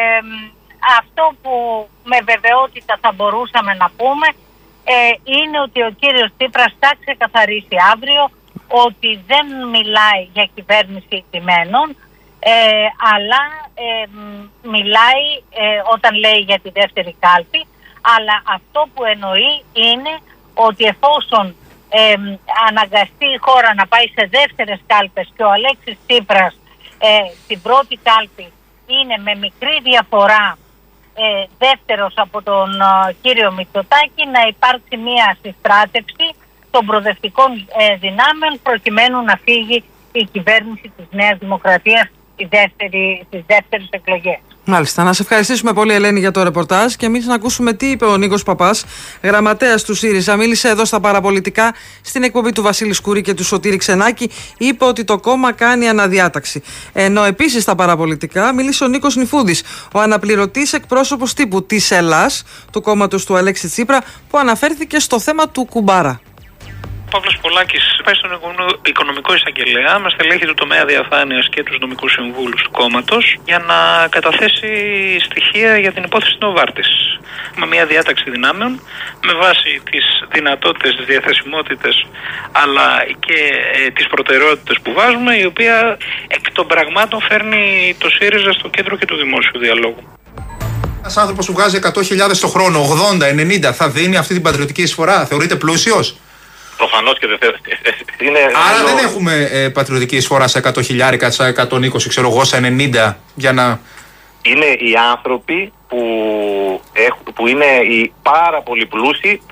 αυτό που με βεβαιότητα θα μπορούσαμε να πούμε ε, είναι ότι ο κύριος Τσίπρας θα ξεκαθαρίσει αύριο ότι δεν μιλάει για κυβέρνηση κτημένων, ε, αλλά ε, μιλάει ε, όταν λέει για τη δεύτερη κάλπη, αλλά αυτό που εννοεί είναι ότι εφόσον ε, αναγκαστεί η χώρα να πάει σε δεύτερες κάλπες και ο Αλέξης Τσίπρας ε, στην πρώτη κάλπη είναι με μικρή διαφορά ε, δεύτερος από τον ε, κύριο Μητσοτάκη, να υπάρξει μια συστράτευση των προοδευτικών ε, δυνάμεων προκειμένου να φύγει η κυβέρνηση της Νέας Δημοκρατίας στη δεύτερη, στις δεύτερες εκλογές. Μάλιστα. Να σε ευχαριστήσουμε πολύ, Ελένη, για το ρεπορτάζ και εμείς να ακούσουμε τι είπε ο Νίκος Παπάς, γραμματέας του ΣΥΡΙΖΑ. Μίλησε εδώ στα παραπολιτικά στην εκπομπή του Βασίλη Σκούρη και του Σωτήρη Ξενάκη. Είπε ότι το κόμμα κάνει αναδιάταξη. Ενώ επίσης στα παραπολιτικά μίλησε ο Νίκος Νιφούδης, ο αναπληρωτής εκπρόσωπος τύπου της Ελλάς, του κόμματος του Αλέξη Τσίπρα, που αναφέρθηκε στο θέμα του Κουμπάρα. Ο Παύλος Πολάκης πάει στον Οικονομικό Εισαγγελέα με στελέχη του τομέα διαφάνειας και τους νομικούς συμβούλους του κόμματος για να καταθέσει στοιχεία για την υπόθεση Νοβάρτης. Με μια διάταξη δυνάμεων με βάση τις δυνατότητες, τις διαθεσιμότητες αλλά και ε, τις προτεραιότητες που βάζουμε, η οποία εκ των πραγμάτων φέρνει το ΣΥΡΙΖΑ στο κέντρο και του δημόσιου διαλόγου. Ένας άνθρωπος που βγάζει εκατό χιλιάδες το χρόνο, ογδόντα ενενήντα, θα δίνει αυτή την πατριωτική εισφορά? Θεωρείται πλούσιος? Προφανώς και δεν θέλει. Άρα άλλο... δεν έχουμε ε, πατριωτική εισφορά σε εκατό χιλιάρικα, σε εκατόν είκοσι, ξέρω εγώ, σε ενενήντα για να... Είναι οι άνθρωποι που, έχουν, που είναι οι πάρα πολύ πλούσιοι, που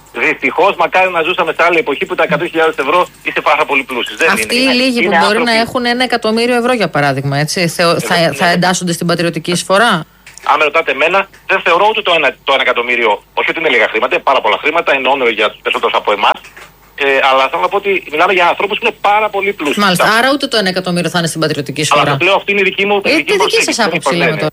Δυστυχώς, μακάρι να ζούσαμε σε άλλη εποχή που τα εκατό χιλιάδες ευρώ είστε πάρα πολύ πλούσιοι. Αυτοί οι λίγοι που μπορεί να έχουν ένα εκατομμύριο ευρώ, για παράδειγμα, έτσι, Θεω, θα, θα, θα εντάσσονται στην πατριωτική εισφορά. Αν με ρωτάτε εμένα, δεν θεωρώ ούτε το ένα, το ένα εκατομμύριο, όχι ότι είναι λίγα χρήματα, είναι πάρα πολλά χρήματα, είναι όνειρο για τους περισσότερους από εμάς. Ε, αλλά θέλω να πω ότι μιλάμε για ανθρώπους που είναι πάρα πολύ πλούσιοι. Μάλιστα, άρα ούτε το ένα εκατομμύριο θα είναι στην πατριωτική εισφορά. Αλλά το λέω, αυτή είναι η δική μου ε, δική, δική σας άποψη, λέμε τώρα.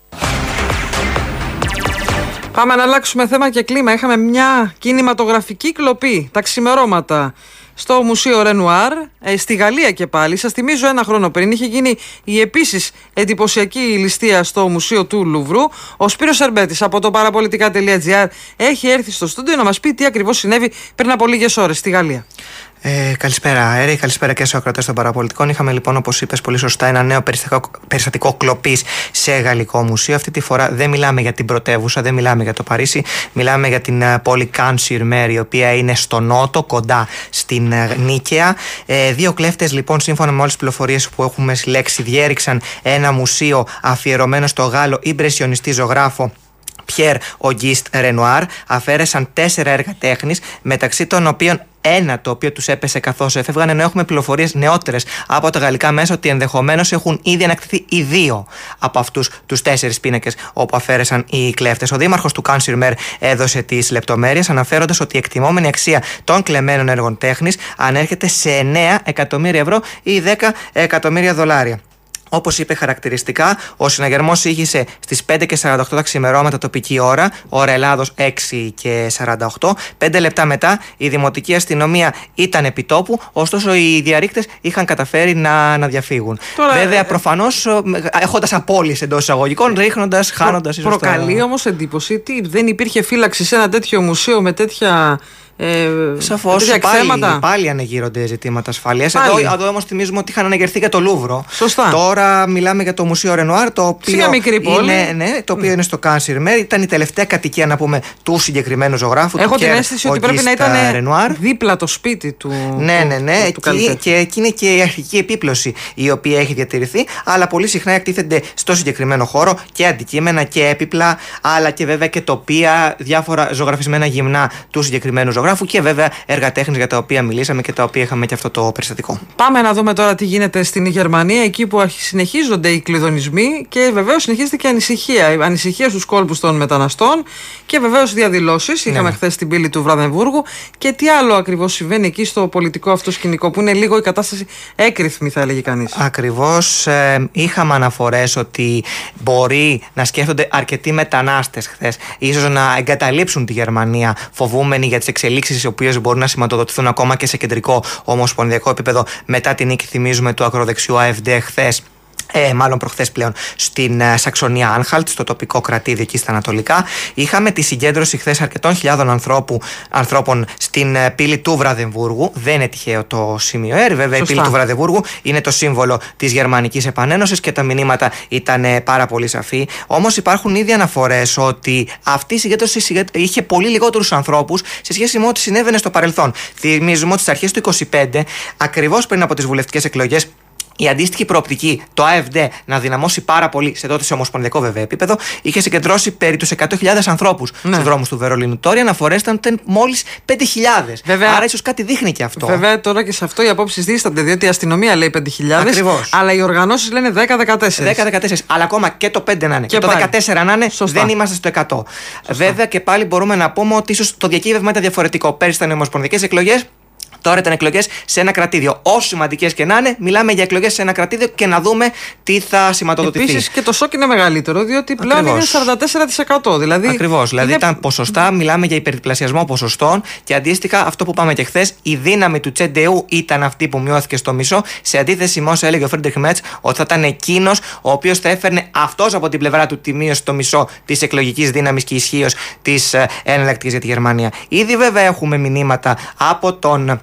Πάμε να αλλάξουμε θέμα και κλίμα. Είχαμε μια κινηματογραφική κλοπή τα ξημερώματα στο Μουσείο Ρενουάρ, ε, στη Γαλλία και πάλι. Σας θυμίζω, ένα χρόνο πριν είχε γίνει η επίσης εντυπωσιακή ληστεία στο Μουσείο του Λούβρου. Ο Σπύρος Σερμπέτης από το παραπολιτικά τελεία τζι άρ έχει έρθει στο στούντιο να μας πει τι ακριβώς συνέβη πριν από λίγες ώρες στη Γαλλία. Ε, καλησπέρα, Έρη. Καλησπέρα και σε ακροατές των παραπολιτικών. Είχαμε λοιπόν, όπως είπες πολύ σωστά, ένα νέο περιστατικό, περιστατικό κλοπής σε γαλλικό μουσείο. Αυτή τη φορά δεν μιλάμε για την πρωτεύουσα, δεν μιλάμε για το Παρίσι. Μιλάμε για την uh, πόλη Cannes-sur-Mer, η οποία είναι στο νότο, κοντά στην uh, Νίκαια. Ε, δύο κλέφτες, λοιπόν, σύμφωνα με όλες τις πληροφορίες που έχουμε συλλέξει, διέριξαν ένα μουσείο αφιερωμένο στο Γάλλο ιμπρεσιονιστή ζωγράφο Πιέρ Ογκίστ Ρενουάρ. Αφαίρεσαν τέσσερα έργα τέχνης, μεταξύ των οποίων ένα το οποίο τους έπεσε καθώς έφευγαν, ενώ έχουμε πληροφορίες νεότερες από τα γαλλικά μέσα ότι ενδεχομένως έχουν ήδη ανακτηθεί οι δύο από αυτούς τους τέσσερις πίνακες όπου αφαίρεσαν οι κλέφτες. Ο δήμαρχος του Cannes-sur-Mer έδωσε τις λεπτομέρειες, αναφέροντας ότι η εκτιμόμενη αξία των κλεμμένων έργων τέχνης ανέρχεται σε εννέα εκατομμύρια ευρώ ή δέκα εκατομμύρια δολάρια. Όπως είπε χαρακτηριστικά, ο συναγερμός ήγησε στις πέντε και σαράντα οκτώ τα ξημερώματα τοπική ώρα, ώρα Ελλάδος έξι και σαράντα οκτώ. Πέντε λεπτά μετά η δημοτική αστυνομία ήταν επί τόπου, ωστόσο οι διαρρήκτες είχαν καταφέρει να, να διαφύγουν. Τώρα, βέβαια, προφανώς έχοντας απώλειες εντός εισαγωγικών, ρίχνοντας, χάνοντας ίσως. Προκαλεί τα... όμως εντύπωση ότι δεν υπήρχε φύλαξη σε ένα τέτοιο μουσείο με τέτοια. Ε, Σαφώς, πάλι, πάλι ανεγείρονται ζητήματα ασφαλείας. Εδώ, εδώ όμως θυμίζουμε ότι είχαν αναγερθεί για το Λούβρο. Σωστά. Τώρα μιλάμε για το Μουσείο Ρενουάρ, το οποίο, είναι, ναι, το οποίο mm. είναι στο Cannes-sur-Mer. Ήταν η τελευταία κατοικία, να πούμε, του συγκεκριμένου ζωγράφου. Έχω του την αίσθηση ότι πρέπει να ήταν Ρενουάρ. Δίπλα το σπίτι του. Ναι, ναι, ναι. Του, του εκεί, και εκεί είναι και η αρχική επίπλωση η οποία έχει διατηρηθεί. Αλλά πολύ συχνά εκτίθενται στο συγκεκριμένο χώρο και αντικείμενα και έπιπλα, αλλά και βέβαια και τοπία, διάφορα ζωγραφισμένα γυμνά του συγκεκριμένου ζωγράφου. Και βέβαια έργα τέχνης για τα οποία μιλήσαμε και τα οποία είχαμε και αυτό το περιστατικό. Πάμε να δούμε τώρα τι γίνεται στην Γερμανία, εκεί που συνεχίζονται οι κλειδονισμοί και βεβαίως συνεχίζεται και ανησυχία. Η ανησυχία στους κόλπους των μεταναστών και βεβαίως διαδηλώσεις. Ναι. Είχαμε χθες την πύλη του Βραδεμβούργου. Και τι άλλο ακριβώς συμβαίνει εκεί στο πολιτικό αυτό σκηνικό, που είναι λίγο η κατάσταση έκρηθμη, θα έλεγε κανείς. Ακριβώς. Ε, είχαμε αναφορές ότι μπορεί να σκέφτονται αρκετοί μετανάστες χθες, ίσως να εγκαταλείψουν τη Γερμανία, φοβούμενοι για τις εξελίξεις, οι οποίες μπορούν να σηματοδοτηθούν ακόμα και σε κεντρικό ομοσπονδιακό επίπεδο μετά την νίκη, θυμίζουμε, του ακροδεξιού AfD χθες. Ε, μάλλον προχθές πλέον στην uh, Σαξονία Άνχαλτ, στο τοπικό κρατήδιο εκεί στα Ανατολικά. Είχαμε τη συγκέντρωση χθες αρκετών χιλιάδων ανθρώπου, ανθρώπων στην uh, πύλη του Βραδεμβούργου. Δεν είναι τυχαίο το σημείο. Ε, βέβαια, Σωστά. Η πύλη του Βραδεμβούργου είναι το σύμβολο της Γερμανικής Επανένωσης και τα μηνύματα ήταν uh, πάρα πολύ σαφή. Όμως υπάρχουν ήδη αναφορές ότι αυτή η συγκέντρωση είχε πολύ λιγότερους ανθρώπους σε σχέση με ό,τι συνέβαινε στο παρελθόν. Θυμίζουμε ότι στις αρχές του είκοσι πέντε, ακριβώς πριν από τις βουλευτικές εκλογές, η αντίστοιχη προοπτική, το AfD, να δυναμώσει πάρα πολύ σε τότε σε ομοσπονδιακό βέβαια επίπεδο, είχε συγκεντρώσει περί τους εκατό χιλιάδες ανθρώπους ναι. στους δρόμους του Βερολίνου. Τώρα οι αναφορές ήταν μόλις πέντε χιλιάδες. Βέβαια, άρα ίσως κάτι δείχνει και αυτό. Βέβαια, τώρα και σε αυτό οι απόψεις δίστανται, διότι η αστυνομία λέει πέντε χιλιάδες. Ακριβώς. Αλλά οι οργανώσεις λένε δέκα με δεκατέσσερα. δέκα με δεκατέσσερα. Αλλά ακόμα και το πέντε να είναι. Και, και το δεκατέσσερα να είναι, Σωστά. δεν είμαστε στο εκατό. Σωστά. Βέβαια και πάλι μπορούμε να πούμε ότι ίσως το διακύβευμα ήταν διαφορετικό. Πέρυσι ήταν οι ομοσπονδιακές εκλογές. Τώρα ήταν εκλογές σε ένα κρατήδιο. Όσο σημαντικές και να είναι, μιλάμε για εκλογές σε ένα κρατήδιο και να δούμε τι θα σηματοδοτηθεί. Επίσης και το σοκ είναι μεγαλύτερο, διότι πλέον Ακριβώς. είναι σαράντα τέσσερα τοις εκατό. Δηλαδή Ακριβώς. Δηλαδή είναι... ήταν ποσοστά, μιλάμε για υπερδιπλασιασμό ποσοστών και αντίστοιχα αυτό που πάμε και χθες, η δύναμη του Τσεντεού ήταν αυτή που μειώθηκε στο μισό, σε αντίθεση με όσα έλεγε ο Φρίντριχ Μέτς, ότι θα ήταν εκείνος ο οποίος θα έφερνε αυτός από την πλευρά του τη μείωση στο μισό της εκλογικής δύναμης και ισχύως της εναλλακτικής για τη Γερμανία. Ήδη βέβαια έχουμε μηνύματα από τον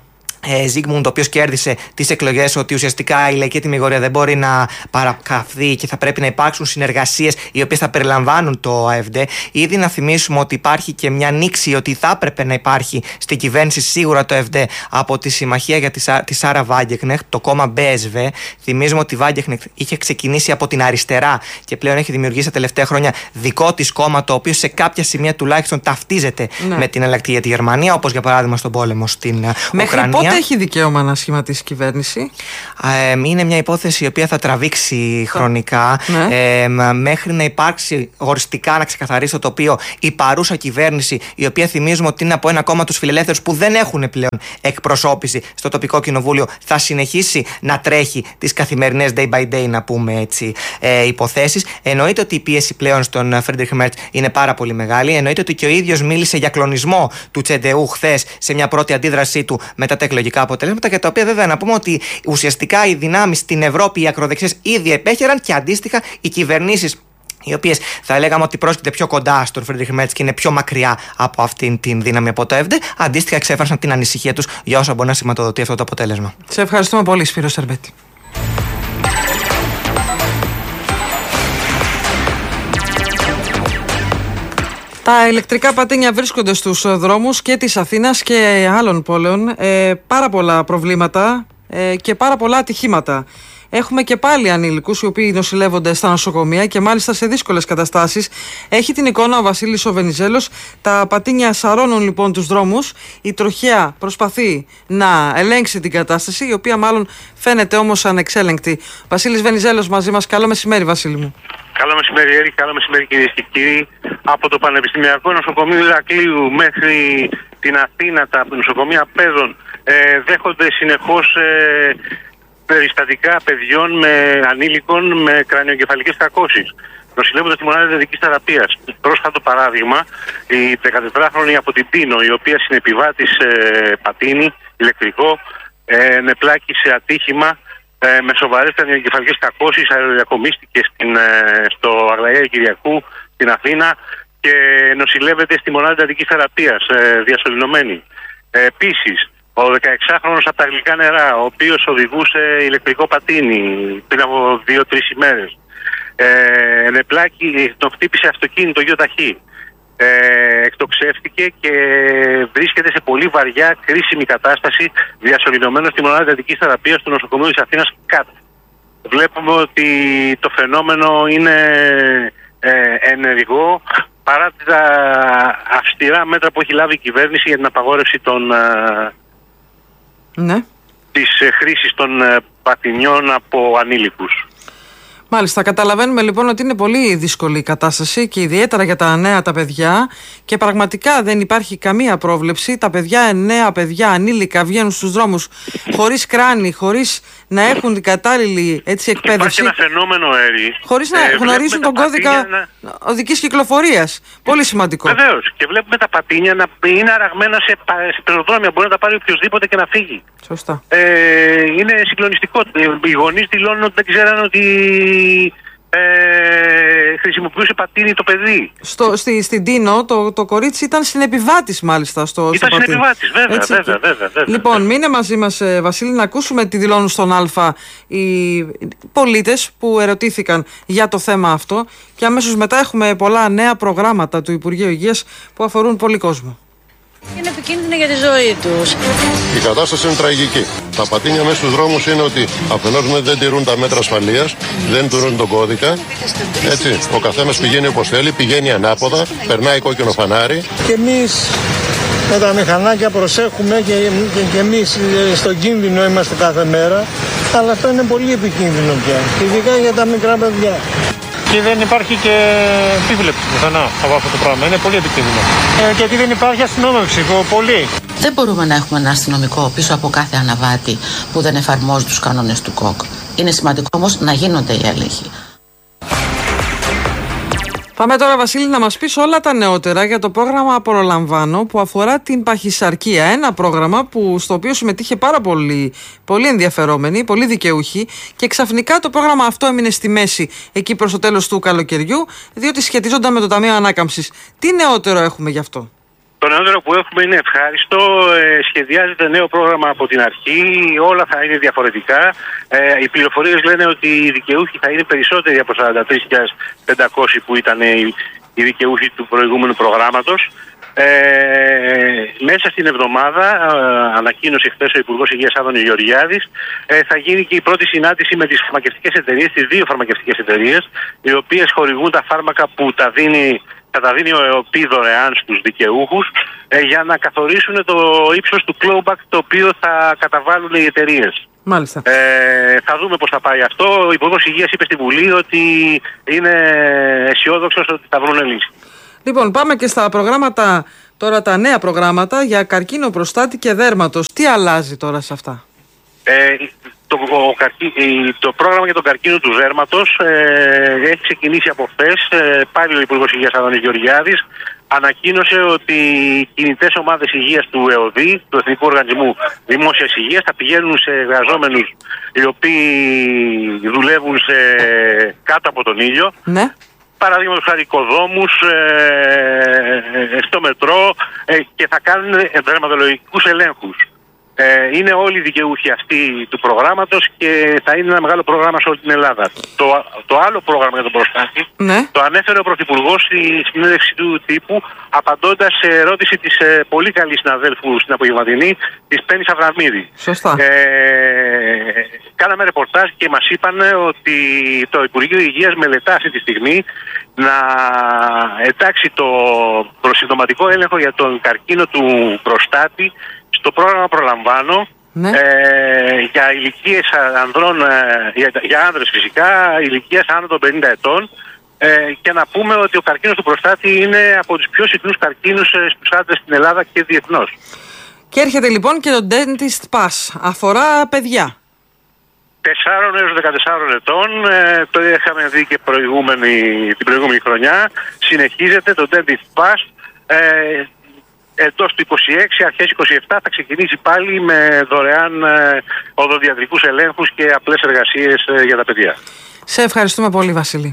Ζίγμουντ, ο οποίος κέρδισε τις εκλογές, ότι ουσιαστικά η λαϊκή τιμιγορία δεν μπορεί να παρακαυθεί και θα πρέπει να υπάρξουν συνεργασίες οι οποίες θα περιλαμβάνουν το ΑΕΦΔ. Ήδη να θυμίσουμε ότι υπάρχει και μια νήξη ότι θα έπρεπε να υπάρχει στην κυβέρνηση σίγουρα το ΑΕΦΔ από τη συμμαχία για τη Σάρα Βάγκεκνεχτ, το κόμμα μπι ες βι. Θυμίζουμε ότι η Βάγκεκνεχτ είχε ξεκινήσει από την αριστερά και πλέον έχει δημιουργήσει τα τελευταία χρόνια δικό της κόμμα, το οποίο σε κάποια σημεία τουλάχιστον ταυτίζεται ναι. με την εναλλακτική για τη Γερμανία, όπως για παράδειγμα στον πόλεμο στην Μέχρι Ουκρανία. Πότε έχει δικαίωμα να σχηματίσει κυβέρνηση? Ε, είναι μια υπόθεση η οποία θα τραβήξει χρονικά ναι. ε, μέχρι να υπάρξει οριστικά, να ξεκαθαρίσει το τοπίο η παρούσα κυβέρνηση, η οποία θυμίζουμε ότι είναι από ένα κόμμα, τους φιλελεύθερους, που δεν έχουν πλέον εκπροσώπηση στο τοπικό κοινοβούλιο, θα συνεχίσει να τρέχει τις καθημερινές day by day, να πούμε έτσι, ε, υποθέσεις. Εννοείται ότι η πίεση πλέον στον Φρίντριχ Μέρτς είναι πάρα πολύ μεγάλη. Εννοείται ότι και ο ίδιος μίλησε για κλονισμό του Τσεντεού χθες σε μια πρώτη αντίδρασή του μετά τα εκλογικά αποτελέσματα, για τα οποία βέβαια να πούμε ότι ουσιαστικά οι δυνάμεις στην Ευρώπη, οι ακροδεξιές, ήδη επέχεραν και αντίστοιχα οι κυβερνήσεις, οι οποίες θα λέγαμε ότι πρόσκειται πιο κοντά στον Φρίντριχ Μέρτς και είναι πιο μακριά από αυτήν την δύναμη από το ΑΕΦΔ, αντίστοιχα εξέφρασαν την ανησυχία τους για όσα μπορεί να σηματοδοτεί αυτό το αποτέλεσμα. Σε ευχαριστούμε πολύ, Σπύρο Σερβέτη. Τα ηλεκτρικά πατίνια βρίσκονται στους δρόμους και της Αθήνας και άλλων πόλεων. Ε, πάρα πολλά προβλήματα ε, και πάρα πολλά ατυχήματα. Έχουμε και πάλι ανήλικους οι οποίοι νοσηλεύονται στα νοσοκομεία και μάλιστα σε δύσκολες καταστάσεις. Έχει την εικόνα ο Βασίλης ο Βενιζέλος. Τα πατίνια σαρώνουν λοιπόν τους δρόμους. Η τροχέα προσπαθεί να ελέγξει την κατάσταση, η οποία μάλλον φαίνεται όμως ανεξέλεγκτη. Βασίλης Βενιζέλος μαζί μας. Καλό μεσημέρι, Βασίλη μου. Καλό μεσημέρι, Έρη. Καλό μεσημέρι, κυρίες και κύριοι. Από το Πανεπιστημιακό Νοσοκομείο Ηρακλείου μέχρι την Αθήνα, τα νοσοκομεία παιδών ε, δέχονται συνεχώς ε, περιστατικά παιδιών με ανήλικων με κρανιογκεφαλικές κακώσεις. Νοσηλεύονται στη μονάδα εντατικής θεραπείας. Πρόσφατο παράδειγμα, η δεκατετράχρονη από την Πίνο, η οποία συνεπιβάτης ε, πατίνι ηλεκτρικό, ε, νεπλάκη σε ατύχημα ε, με σοβαρές κρανιογκεφαλικές κακώσεις, αεροδιακομίστηκε στην, ε, στο Αγλαία Κυριακού, στην Αθήνα, και νοσηλεύεται στη μονάδα εντατικής θεραπείας, ε, διασωληνωμένη. Ε, επίσης, ο δεκαεξάχρονος από τα Γλυκά Νερά, ο οποίος οδηγούσε ηλεκτρικό πατίνι πριν από δύο-τρεις ημέρες, ε, νεπλάκι, τον χτύπησε αυτοκίνητο γιοταχή, ε, εκτοξεύτηκε και βρίσκεται σε πολύ βαριά κρίσιμη κατάσταση, διασωληνωμένος στη μονάδα εντατικής θεραπείας του νοσοκομείου της Αθήνας ΚΑΤ. Βλέπουμε ότι το φαινόμενο είναι ε, ενεργό, παρά τα αυστηρά μέτρα που έχει λάβει η κυβέρνηση για την απαγόρευση των, ε, ναι. της χρήσης των ε, πατινιών από ανήλικους. Μάλιστα, καταλαβαίνουμε λοιπόν ότι είναι πολύ δύσκολη η κατάσταση και ιδιαίτερα για τα νέα τα παιδιά, και πραγματικά δεν υπάρχει καμία πρόβλεψη. Τα παιδιά, νέα παιδιά, ανήλικα βγαίνουν στους δρόμους χωρίς κράνη, χωρίς να έχουν την κατάλληλη έτσι, εκπαίδευση. Υπάρχει ένα φαινόμενο, Έρη, χωρίς να ε, γνωρίζουν τον κώδικα να... οδικής κυκλοφορίας. Πολύ σημαντικό. Βεβαίως. Και βλέπουμε τα πατίνια να είναι αραγμένα σε, σε πεζοδρόμια. Μπορεί να τα πάρει οποιοδήποτε και να φύγει. Σωστά. Ε, είναι συγκλονιστικό. Οι γονείς δηλώνουν ότι δεν ξέραν ότι ε, χρησιμοποιούσε πατίνι το παιδί. Στο, στη, στην Τίνο το, το κορίτσι ήταν συνεπιβάτης μάλιστα στο, ήταν στο συνεπιβάτης, βέβαια, έτσι, βέβαια, βέβαια, βέβαια. Λοιπόν, μείνε μαζί μας, Βασίλη, να ακούσουμε τι δηλώνουν στον Α οι πολίτες που ερωτήθηκαν για το θέμα αυτό, και αμέσως μετά έχουμε πολλά νέα προγράμματα του Υπουργείου Υγείας που αφορούν πολύ κόσμο. Είναι επικίνδυνο για τη ζωή τους. Η κατάσταση είναι τραγική. Τα πατίνια μέσα στους δρόμους είναι ότι αφενός δεν τηρούν τα μέτρα ασφαλείας, δεν τηρούν τον κώδικα. Έτσι, ο καθένας πηγαίνει όπως θέλει, πηγαίνει ανάποδα, περνάει κόκκινο φανάρι. Και εμείς με τα μηχανάκια προσέχουμε και, και, και εμείς στον κίνδυνο είμαστε κάθε μέρα. Αλλά αυτό είναι πολύ επικίνδυνο πια, ειδικά για τα μικρά παιδιά. Και δεν υπάρχει και επίβλεψη πουθενά από αυτό το πράγμα. Είναι πολύ επικίνδυνο. Ε, γιατί δεν υπάρχει αστυνόμευση, πολύ. Δεν μπορούμε να έχουμε ένα αστυνομικό πίσω από κάθε αναβάτη που δεν εφαρμόζει τους κανόνες του ΚΟΚ. Είναι σημαντικό όμως να γίνονται οι έλεγχοι. Πάμε τώρα, Βασίλη, να μας πεις όλα τα νεότερα για το πρόγραμμα Απολαμβάνω που αφορά την παχυσαρκία. Ένα πρόγραμμα που, στο οποίο συμμετείχε πάρα πολύ, πολύ ενδιαφερόμενοι, πολύ δικαιούχοι, και ξαφνικά το πρόγραμμα αυτό έμεινε στη μέση εκεί προς το τέλος του καλοκαιριού, διότι σχετίζονταν με το Ταμείο Ανάκαμψης. Τι νεότερο έχουμε γι' αυτό? Το νεότερο που έχουμε είναι ευχάριστο. Ε, σχεδιάζεται νέο πρόγραμμα από την αρχή. Όλα θα είναι διαφορετικά. Ε, οι πληροφορίες λένε ότι οι δικαιούχοι θα είναι περισσότεροι από σαράντα τρεις χιλιάδες πεντακόσιοι που ήταν οι, οι δικαιούχοι του προηγούμενου προγράμματος. Ε, μέσα στην εβδομάδα, ε, ανακοίνωσε χθες ο Υπουργός Υγείας Άδωνης Γεωργιάδης, ε, θα γίνει και η πρώτη συνάντηση με τις φαρμακευτικές εταιρείες, τις δύο φαρμακευτικές εταιρείες, οι οποίες χορηγούν τα φάρμακα που τα δίνει. Θα τα δίνει ο ΕΟΠΗ δωρεάν στους δικαιούχους ε, για να καθορίσουν το ύψος του clawback το οποίο θα καταβάλουν οι εταιρείες. Μάλιστα. Ε, θα δούμε πώς θα πάει αυτό. Ο Υπουργός Υγείας είπε στη Βουλή ότι είναι αισιόδοξος ότι θα βρουν λύση. Λοιπόν, πάμε και στα προγράμματα, τώρα τα νέα προγράμματα για καρκίνο προστάτη και δέρματος. Τι αλλάζει τώρα σε αυτά? Ε, το, ο, το πρόγραμμα για τον καρκίνο του δέρματος ε, έχει ξεκινήσει από χθες. Ε, πάλι ο Υπουργός Υγείας Άδωνης Γεωργιάδης ανακοίνωσε ότι οι κινητές ομάδες υγείας του ΕΟΔΗ, του Εθνικού Οργανισμού Δημόσιας Υγείας, θα πηγαίνουν σε εργαζόμενους οι οποίοι δουλεύουν σε, κάτω από τον ήλιο. Ναι. Παραδείγματος χάρη οικοδόμους, ε, στο μετρό ε, και θα κάνουν δερματολογικούς ελέγχους. Ε, είναι όλοι οι δικαιούχοι αυτοί του προγράμματος και θα είναι ένα μεγάλο πρόγραμμα σε όλη την Ελλάδα. Το, το άλλο πρόγραμμα για τον προστάτη ναι. το ανέφερε ο Πρωθυπουργός στη συνέντευξη του τύπου, απαντώντας σε ερώτηση της ε, πολύ καλής συναδέλφου στην απογευματινή, της Πέννης Αβραμίδη. Σωστά. Ε, κάναμε ρεπορτάζ και μας είπαν ότι το Υπουργείο Υγείας μελετά αυτή τη στιγμή να εντάξει το προσυντοματικό έλεγχο για τον καρκίνο του προστάτη στο πρόγραμμα Προλαμβάνω, ναι. ε, για ηλικίες ανδρών, ε, για, για άνδρες φυσικά, ηλικίας άνω των πενήντα ετών, ε, και να πούμε ότι ο καρκίνος του προστάτη είναι από τους πιο συχνούς καρκίνους ε, στους άντρες στην Ελλάδα και διεθνώς. Και έρχεται λοιπόν και το Dentist Pass, αφορά παιδιά. τεσσάρων έως δεκατεσσάρων ετών, ε, το είχαμε δει και προηγούμενη, την προηγούμενη χρονιά, συνεχίζεται το Dentist Pass. Ε, Εντός του είκοσι έξι, αρχές είκοσι επτά θα ξεκινήσει πάλι με δωρεάν ε, οδοδιατρικούς ελέγχους και απλές εργασίες ε, για τα παιδιά. Σε ευχαριστούμε πολύ, Βασίλη.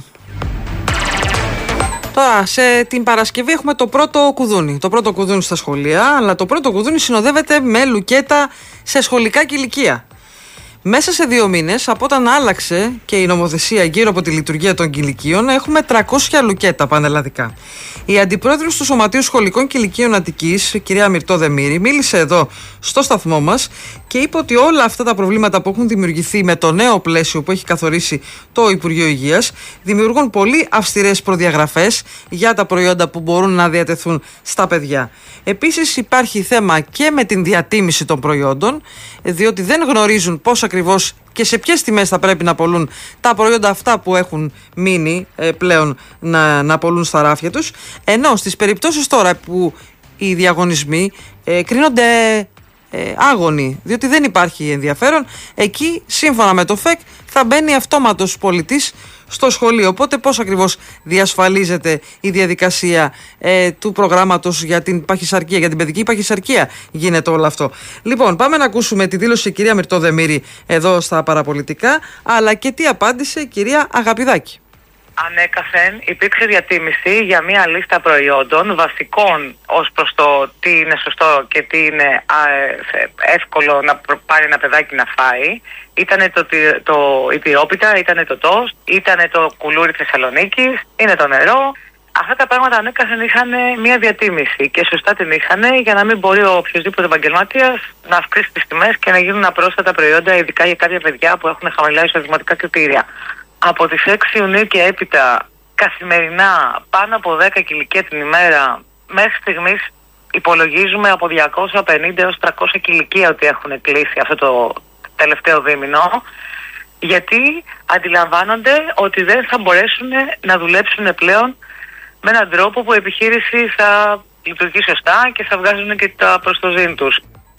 Τώρα, σε την Παρασκευή έχουμε το πρώτο κουδούνι. Το πρώτο κουδούνι στα σχολεία, αλλά το πρώτο κουδούνι συνοδεύεται με λουκέτα σε σχολικά κηλικεία. Μέσα σε δύο μήνες, από όταν άλλαξε και η νομοθεσία γύρω από τη λειτουργία των κηλικείων, έχουμε τριακόσια λουκέτα πανελλαδικά. Η αντιπρόεδρος του Σωματείου Σχολικών Κηλικείων Αττικής, κυρία Μυρτώ Δεμήρη, μίλησε εδώ στο σταθμό μας και είπε ότι όλα αυτά τα προβλήματα που έχουν δημιουργηθεί με το νέο πλαίσιο που έχει καθορίσει το Υπουργείο Υγείας δημιουργούν πολύ αυστηρές προδιαγραφές για τα προϊόντα που μπορούν να διατεθούν στα παιδιά. Επίσης, υπάρχει θέμα και με την διατίμηση των προϊόντων, διότι δεν γνωρίζουν πώς ακριβώς και σε ποιες τιμές θα πρέπει να πωλούν τα προϊόντα αυτά που έχουν μείνει ε, πλέον να, να πωλούν στα ράφια τους, ενώ στις περιπτώσεις τώρα που οι διαγωνισμοί ε, κρίνονται ε, άγωνοι, διότι δεν υπάρχει ενδιαφέρον, εκεί σύμφωνα με το ΦΕΚ θα μπαίνει αυτόματος πολιτής στο σχολείο. Οπότε πώς ακριβώς διασφαλίζεται η διαδικασία ε, του προγράμματος για την παχυσαρκία, για την παιδική παχυσαρκία γίνεται όλο αυτό. Λοιπόν, πάμε να ακούσουμε τη δήλωση η κυρία Μυρτώ Δεμήρη εδώ στα Παραπολιτικά, αλλά και τι απάντησε η κυρία Αγαπηδάκη. Ανέκαθεν υπήρξε διατίμηση για μια λίστα προϊόντων βασικών ως προς το τι είναι σωστό και τι είναι εύκολο να πάρει ένα παιδάκι να φάει. Ήτανε το, το, η τυρόπιτα, ήτανε το τόστ, ήτανε το κουλούρι Θεσσαλονίκης, είναι το νερό. Αυτά τα πράγματα ανέκαθεν είχαν μια διατίμηση και σωστά την είχαν για να μην μπορεί ο οποιοδήποτε επαγγελματίας να αυξήσει τις τιμές και να γίνουν απρόσθετα προϊόντα, ειδικά για κάποια παιδιά που έχουν χαμηλά εισοδηματικά κριτήρια. Από τις έξι Ιουνίου και έπειτα, καθημερινά πάνω από δέκα κηλικεία την ημέρα, μέχρι στιγμής υπολογίζουμε από διακόσια πενήντα έως τριακόσια κηλικεία ότι έχουν κλείσει αυτό το τελευταίο δίμηνο, γιατί αντιλαμβάνονται ότι δεν θα μπορέσουν να δουλέψουν πλέον με έναν τρόπο που η επιχείρηση θα λειτουργεί σωστά και θα βγάζουν και τα προστοζήν τους.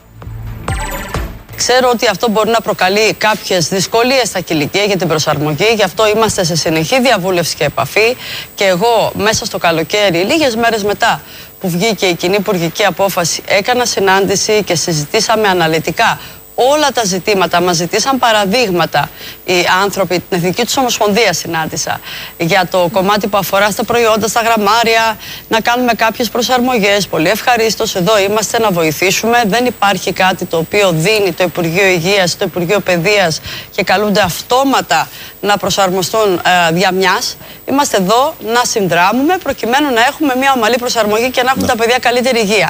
Ξέρω ότι αυτό μπορεί να προκαλεί κάποιες δυσκολίες στα κηλικεία για την προσαρμογή, γι' αυτό είμαστε σε συνεχή διαβούλευση και επαφή και εγώ μέσα στο καλοκαίρι, λίγες μέρες μετά που βγήκε η κοινή υπουργική απόφαση, έκανα συνάντηση και συζητήσαμε αναλυτικά όλα τα ζητήματα. Μας ζητήσαν παραδείγματα οι άνθρωποι, την Εθνική τους Ομοσπονδία συνάντησα, για το κομμάτι που αφορά στα προϊόντα, στα γραμμάρια, να κάνουμε κάποιες προσαρμογές. Πολύ ευχαρίστως, εδώ είμαστε να βοηθήσουμε. Δεν υπάρχει κάτι το οποίο δίνει το Υπουργείο Υγείας, το Υπουργείο Παιδείας και καλούνται αυτόματα να προσαρμοστούν ε, δια μιας. Είμαστε εδώ να συνδράμουμε προκειμένου να έχουμε μια ομαλή προσαρμογή και να έχουν τα παιδιά καλύτερη υγεία.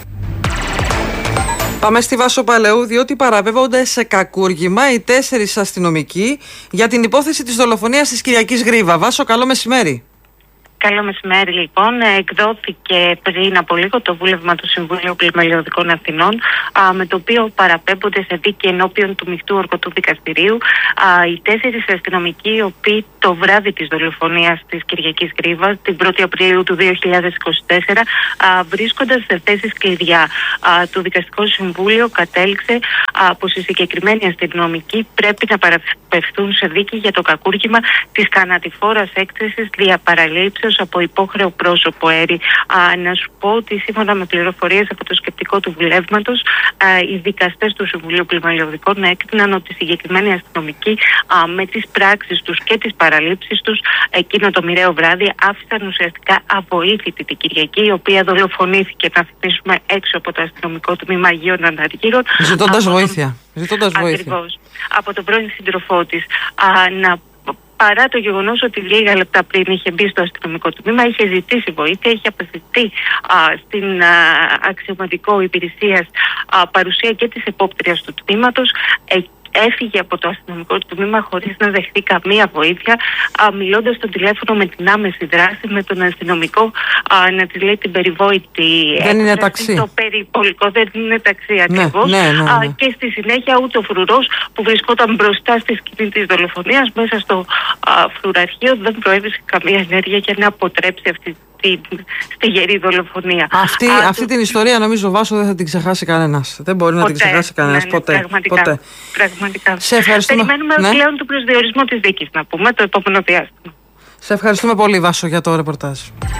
Πάμε στη Βάσο Παλαιού, διότι παραπέμπονται σε κακούργημα οι τέσσερις αστυνομικοί για την υπόθεση της δολοφονίας της Κυριακής Γρίβα. Βάσο, καλό μεσημέρι. Καλό μεσημέρι, λοιπόν. Εκδόθηκε πριν από λίγο το βούλευμα του Συμβουλίου Πλημελιωδικών Αθηνών, α, με το οποίο παραπέμπονται σε δίκη ενώπιον του Μεικτού Ορκωτού Δικαστηρίου α, οι τέσσερις αστυνομικοί, οι οποίοι το βράδυ της δολοφονίας της Κυριακής Γρίβας, την πρώτη Απριλίου του δύο χιλιάδες είκοσι τέσσερα, α, βρίσκοντας σε θέσεις κλειδιά. Α, το Δικαστικό Συμβούλιο κατέληξε α, πως οι συγκεκριμένοι αστυνομικοί πρέπει να παραπευθούν σε δίκη για το κακούργημα της θανατηφόρας έκθεσης διαπαραλήψεως από υπόχρεο πρόσωπο έρη. Α, να σου πω ότι σύμφωνα με πληροφορίες από το σκεπτικό του βουλεύματος, α, οι δικαστές του Συμβουλίου Πλημελιωδικών έκριναν ότι οι συγκεκριμένοι αστυνομικοί α, με τις πράξεις τους και τις παραλήψεις τους εκείνο το μοιραίο βράδυ άφησαν ουσιαστικά αβοήθητη την Κυριακή, η οποία δολοφονήθηκε, να θυμίσουμε, έξω από το αστυνομικό τμήμα Αγίων Αναργύρων. Ζητώντας βοήθεια. Ζητώντας βοήθεια. Ακριβώς. Από τον πρώην σύντροφό της. Α, να Παρά το γεγονός ότι λίγα λεπτά πριν είχε μπει στο αστυνομικό τμήμα, είχε ζητήσει βοήθεια, είχε απευθυνθεί α, στην α, αξιωματικό υπηρεσίας α, παρουσία και της επόπτριας του τμήματος. Ε, Έφυγε από το αστυνομικό τμήμα χωρίς να δεχθεί καμία βοήθεια, μιλώντας στο τηλέφωνο με την άμεση δράση, με τον αστυνομικό α, να της λέει την περιβόητη. Δεν είναι ταξί. Το περιπολικό δεν είναι ταξί ακριβώς. Ναι, ναι, ναι, ναι. Α, και στη συνέχεια ούτε ο φρουρός που βρισκόταν μπροστά στη σκηνή της δολοφονίας μέσα στο α, φρουραρχείο δεν προέβησε καμία ενέργεια για να αποτρέψει αυτή Στη, στη γερή δολοφονία. Αυτή, Α, αυτή το... την ιστορία νομίζω, Βάσο, δεν θα την ξεχάσει κανένας. Δεν μπορεί ποτέ, να την ξεχάσει κανένας ναι, ναι, ποτέ. Πραγματικά, ποτέ. πραγματικά. Σε ευχαριστούμε. Περιμένουμε ναι. πλέον τον προσδιορισμό της δίκης, να πούμε, το επόμενο διάστημα. Σε ευχαριστούμε πολύ, Βάσο, για το ρεπορτάζ.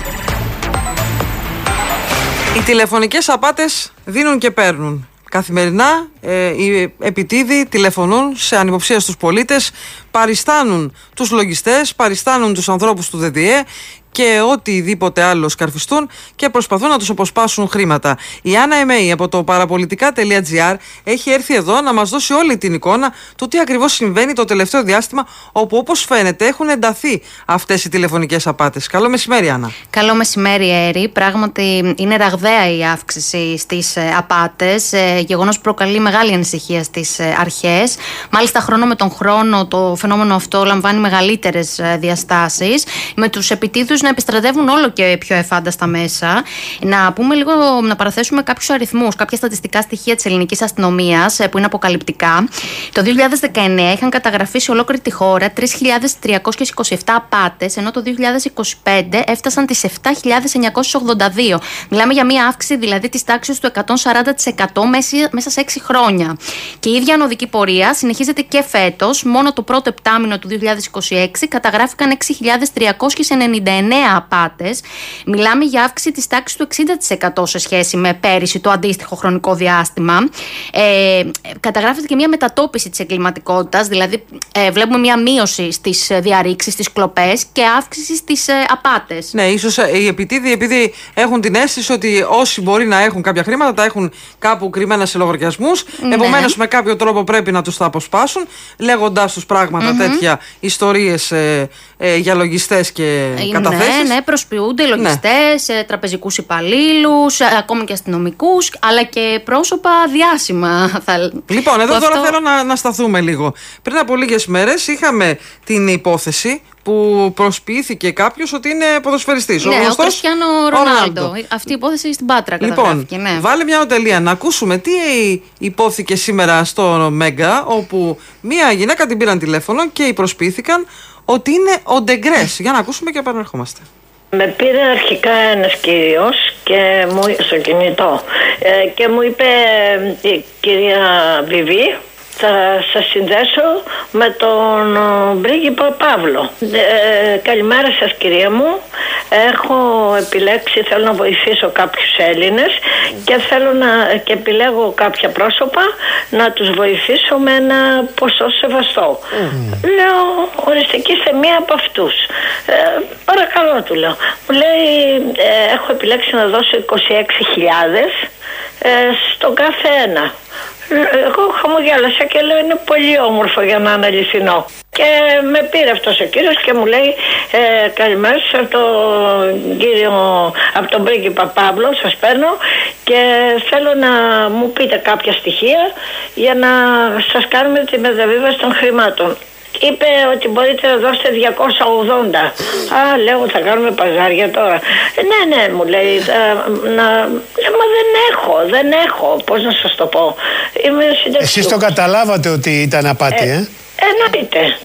Οι τηλεφωνικές απάτες δίνουν και παίρνουν. Καθημερινά ε, οι επιτίδοι τηλεφωνούν σε ανυποψίαστους πολίτες, παριστάνουν τους λογιστές, παριστάνουν τους ανθρώπους του ΔΔΕ και οτιδήποτε άλλο σκαρφιστούν και προσπαθούν να τους αποσπάσουν χρήματα. Η Άννα Εμέη από το παραπολιτικά τελεία τζι άρ έχει έρθει εδώ να μας δώσει όλη την εικόνα του τι ακριβώς συμβαίνει το τελευταίο διάστημα, όπου όπως φαίνεται έχουν ενταθεί αυτές οι τηλεφωνικές απάτες. Καλό μεσημέρι, Άννα. Καλό μεσημέρι, Έρη. Πράγματι είναι ραγδαία η αύξηση στις απάτες, γεγονός που προκαλεί μεγάλη ανησυχία στις αρχές. Μάλιστα, χρόνο με τον χρόνο το φαινόμενο αυτό λαμβάνει μεγαλύτερες διαστάσεις, με τους επιτίδους να επιστρατεύουν όλο και πιο εφάνταστα μέσα. Να πούμε λίγο, να παραθέσουμε κάποιους αριθμούς, κάποια στατιστικά στοιχεία της ελληνικής αστυνομίας που είναι αποκαλυπτικά. Το δύο χιλιάδες δεκαεννέα είχαν καταγραφεί σε ολόκληρη τη χώρα τρεις χιλιάδες τριακόσιες είκοσι επτά απάτες, ενώ το δύο χιλιάδες είκοσι πέντε έφτασαν τις επτά χιλιάδες εννιακόσιες ογδόντα δύο. Μιλάμε για μια αύξηση δηλαδή της τάξης του εκατόν σαράντα τοις εκατό μέσα σε έξι χρόνια. Και η ίδια ανωδική πορεία συνεχίζεται και φέτος. Μόνο το πρώτο επτάμηνο του δύο χιλιάδες είκοσι έξι καταγράφηκαν έξι χιλιάδες τριακόσιες ενενήντα εννέα απάτες. Μιλάμε για αύξηση της τάξης του εξήντα τοις εκατό σε σχέση με πέρυσι το αντίστοιχο χρονικό διάστημα. Ε, καταγράφεται και μια μετατόπιση της εγκληματικότητας, δηλαδή ε, βλέπουμε μια μείωση στις διαρρήξεις, στις κλοπές και αύξηση στις ε, απάτες. Ναι, ίσως ε, οι επιτίδοι, επειδή έχουν την αίσθηση ότι όσοι μπορεί να έχουν κάποια χρήματα, τα έχουν κάπου κρυμμένα σε λογαριασμούς. Ναι. Επομένως, με κάποιο τρόπο πρέπει να τους τα αποσπάσουν, λέγοντάς τους πράγματα mm-hmm. τέτοια ιστορίες ε, ε, για λογιστές και καταθέσεις. Ναι, ναι, προσποιούνται λογιστές, ναι. τραπεζικούς υπαλλήλους, ακόμη και αστυνομικούς, αλλά και πρόσωπα διάσημα. Θα... Λοιπόν, εδώ αυτό... τώρα θέλω να, να σταθούμε λίγο. Πριν από λίγες μέρες είχαμε την υπόθεση που προσποιήθηκε κάποιος ότι είναι ποδοσφαιριστής. Ναι, ο, ο Κριστιάνο Ρονάλντο. Αυτή η υπόθεση στην Πάτρα καταγράφηκε. Λοιπόν, ναι. βάλε μια οτελεία να ακούσουμε τι υπόθηκε σήμερα στο Μέγκα, όπου μια γυναίκα την πήραν τηλέφωνο και προσποιήθηκαν ότι είναι ο Ντεγκρές. Για να ακούσουμε και επανερχόμαστε. Με πήρε αρχικά ένας κύριος και μου, στο κινητό ε, και μου είπε η κυρία Βιβί, θα σας συνδέσω με τον πρίγκιπα Παύλο. Ε, καλημέρα σας, κυρία μου. έχω επιλέξει, θέλω να βοηθήσω κάποιους Έλληνες και θέλω να και επιλέγω κάποια πρόσωπα να τους βοηθήσω με ένα ποσό σεβαστό. Mm. Λέω, ορίστε, και είστε μία από αυτούς. Ε, παρακαλώ, του λέω. Μου λέει, ε, έχω επιλέξει να δώσω είκοσι έξι χιλιάδες ε, στον κάθε ένα. Εγώ χαμογέλασα και λέω, είναι πολύ όμορφο για να είναι αληθινό. Και με πήρε αυτός ο κύριος και μου λέει, ε, καλημέρα σας, από τον κύριο, από τον πρίγκιπα Παύλο σας παίρνω και θέλω να μου πείτε κάποια στοιχεία για να σας κάνουμε τη μεταβίβαση των χρημάτων. Είπε ότι μπορείτε να δώσετε διακόσια ογδόντα. Α, λέω, θα κάνουμε παζάρια τώρα. Ε, ναι, ναι, μου λέει. Α, να... Ε, μα δεν έχω, δεν έχω. Πώς να σας το πω. Είμαι συνταξιούχος. Εσείς το καταλάβατε ότι ήταν απάτη, ε? ε? Εννοείται.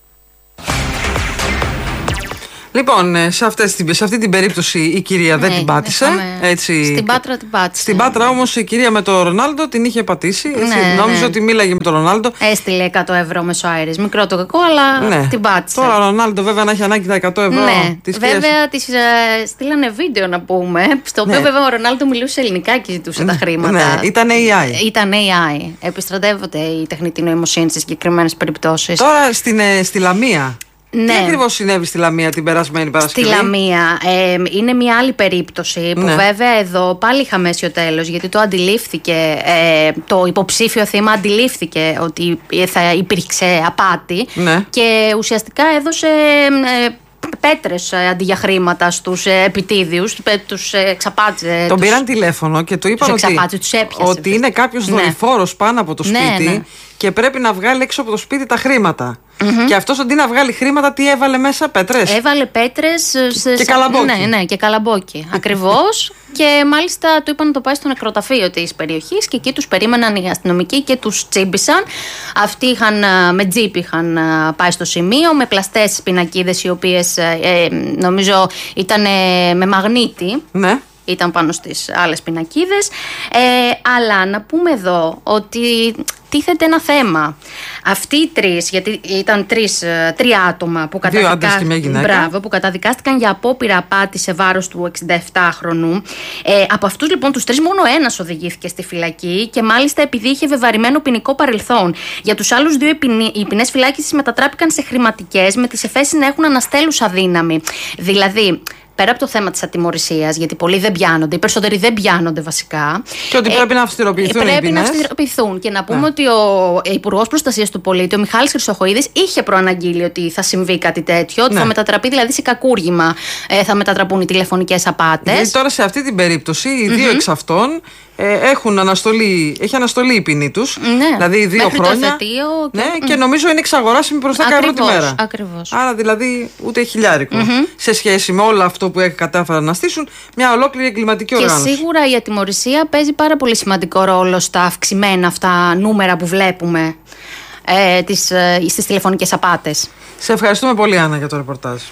Λοιπόν, σε, αυτές, σε αυτή την περίπτωση η κυρία ναι, δεν την πάτησε. Έτσι. Στην Πάτρα την πάτησε. Στην Πάτρα όμως η κυρία με τον Ρονάλντο την είχε πατήσει. Έτσι. Ναι, νόμιζε ναι. ότι μίλαγε με τον Ρονάλντο. Έστειλε εκατό ευρώ μέσω Άιρης. Μικρό το κακό, αλλά ναι. την πάτησε. Τώρα ο Ρονάλντο βέβαια να έχει ανάγκη τα εκατό ευρώ. Ναι. Της βέβαια της ε, στείλανε βίντεο να πούμε. Στο οποίο ναι. βέβαια ο Ρονάλντο μιλούσε ελληνικά και ζητούσε τα χρήματα. Ναι, ήταν έι άι. Ήταν έι άι. Επιστρατεύονται η τεχνητή νοημοσύνη σε συγκεκριμένες περιπτώσεις. Τώρα στην, ε, στη Λαμία. Ναι. Τι ακριβώς συνέβη στη Λαμία την περασμένη Παρασκευή? Στη Λαμία ε, είναι μια άλλη περίπτωση που ναι. βέβαια εδώ πάλι είχαμε αίσιο τέλος, γιατί το αντιλήφθηκε, ε, το υποψήφιο θύμα αντιλήφθηκε ότι θα υπήρξε απάτη ναι. και ουσιαστικά έδωσε ε, πέτρες αντί για χρήματα στους ε, επιτίδιους, τους ε, ξαπάτησε. Τον τους... πήραν τηλέφωνο και του είπαν ότι, τους έπιασε, ότι είναι κάποιος ναι. δορυφόρος πάνω από το σπίτι ναι, ναι. και πρέπει να βγάλει έξω από το σπίτι τα χρήματα. Mm-hmm. Και αυτός αντί να βγάλει χρήματα, τι έβαλε μέσα? Πέτρες. Έβαλε πέτρες σε... και καλαμπόκι. Ναι, ναι, και καλαμπόκι. Ακριβώς. Και μάλιστα του είπαν να το πάει στο νεκροταφείο της περιοχής και εκεί τους περίμεναν οι αστυνομικοί και τους τσίμπησαν. Αυτοί είχαν, με τζιπ είχαν πάει στο σημείο με πλαστές πινακίδες οι οποίες ε, νομίζω ήταν ε, με μαγνήτη. Ναι. Ήταν πάνω στις άλλες πινακίδες. Ε, αλλά να πούμε εδώ ότι τίθεται ένα θέμα. Αυτοί οι τρεις, γιατί ήταν τρεις, τρία άτομα που, καταδικά... Μπράβο, που καταδικάστηκαν για απόπειρα απάτη σε βάρος του εξήντα Ε, από αυτούς λοιπόν τους τρεις μόνο ένας οδηγήθηκε στη φυλακή και μάλιστα επειδή είχε βεβαρημένο ποινικό παρελθόν. Για τους άλλους δύο οι ποινές φυλάκισης μετατράπηκαν σε χρηματικές με τις εφέσεις να έχουν αναστέλουσα δύναμη. Δηλαδή, πέρα από το θέμα της ατιμωρησίας, γιατί πολλοί δεν πιάνονται, οι περισσότεροι δεν πιάνονται βασικά. Και ότι πρέπει ε, να αυστηροποιηθούν. Πρέπει οι ποινές. να αυστηροποιηθούν. Και να πούμε ναι. ότι ο Υπουργός Προστασίας του Πολίτη, ο Μιχάλης Χρυσοχοΐδης, είχε προαναγγείλει ότι θα συμβεί κάτι τέτοιο, ότι ναι. θα μετατραπεί δηλαδή σε κακούργημα, ε, θα μετατραπούν οι τηλεφωνικές απάτες. Δηλαδή τώρα σε αυτή την περίπτωση, οι δύο mm-hmm. εξ αυτών ε, έχουν αναστολή, έχει αναστολή η ποινή τους. Ναι. Δηλαδή δύο Μέχρι χρόνια. Το και... Ναι, mm. και νομίζω είναι εξαγοράσιμη προς δέκα ευρώ τη μέρα. Ακριβώς. Άρα δηλαδή ούτε χιλιάρικο. Mm-hmm. Σε σχέση με όλο αυτό που κατάφεραν να στήσουν, μια ολόκληρη εγκληματική οργάνωση. Και σίγουρα η ατιμωρησία παίζει πάρα πολύ σημαντικό ρόλο στα αυξημένα αυτά νούμερα που βλέπουμε ε, τις, ε, στις τηλεφωνικές απάτες. Σε ευχαριστούμε πολύ, Άννα, για το ρεπορτάζ.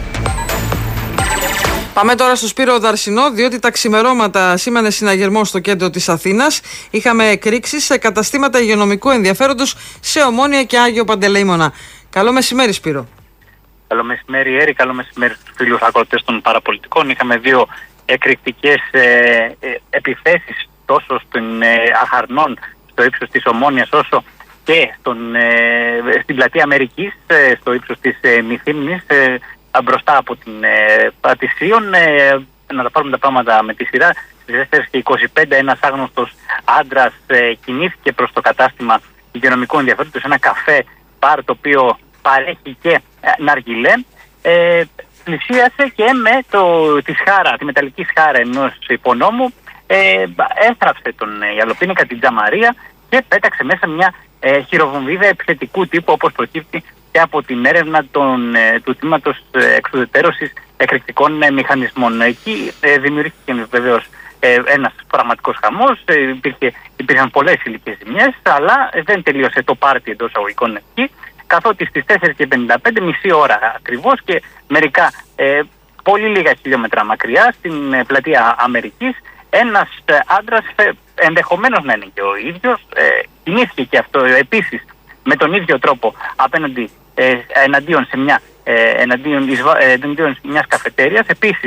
Πάμε τώρα στο Σπύρο Δαρσινό, διότι τα ξημερώματα σήμανε συναγερμό στο κέντρο της Αθήνας. Είχαμε εκρήξεις σε καταστήματα υγειονομικού ενδιαφέροντος σε Ομόνια και Άγιο Παντελεήμονα. Καλό μεσημέρι, Σπύρο. Καλό μεσημέρι, Έρη. Καλό μεσημέρι στους φίλους ακροατές των παραπολιτικών. Είχαμε δύο εκρηκτικές ε, ε, επιθέσεις τόσο στην ε, Αχαρνών, στο ύψος της Ομόνιας, όσο και στον, ε, στην πλατεία Αμερικής, ε, στο ύψος της ε, Μυθύμνης, ε, μπροστά από την ε, Πατησίων. Ε, να τα πάρουμε τα πράγματα με τη σειρά. Στις τέσσερις και είκοσι πέντε ένας άγνωστος άντρας ε, κινήθηκε προς το κατάστημα υγειονομικού ενδιαφέροντος, ένα καφέ μπαρ το οποίο παρέχει και ε, ναργιλέ. Ε, πλησίασε και με το, τη σχάρα, τη μεταλλική σχάρα ενός υπονόμου, ε, έστραψε τον ε, Ιαλοπίνικα, την Τζαμαρία, και πέταξε μέσα μια ε, χειροβομβίδα επιθετικού τύπου, όπως προκύπτει και από την έρευνα των, ε, του τμήματος ε, εξουδετερώσης εκρηκτικών ε, μηχανισμών. Εκεί ε, δημιουργήθηκε βεβαίως ε, ένας πραγματικός χαμός, ε, υπήρχε, υπήρχαν πολλές υλικές ζημιές, αλλά ε, δεν τελείωσε το πάρτι εντός αγωγικών εκεί, καθότι στις τέσσερις και πενήντα πέντε, μισή ώρα ακριβώς και μερικά ε, πολύ λίγα χιλιόμετρα μακριά, στην ε, πλατεία Αμερικής, ένας ε, άντρας, ε, ενδεχομένως να είναι και ο ίδιος, ε, κινήθηκε και αυτό ε, επίσης με τον ίδιο τρόπο απέναντι ε, εναντίον, σε μια, ε, εναντίον, ε, εναντίον μιας καφετέριας. Επίσης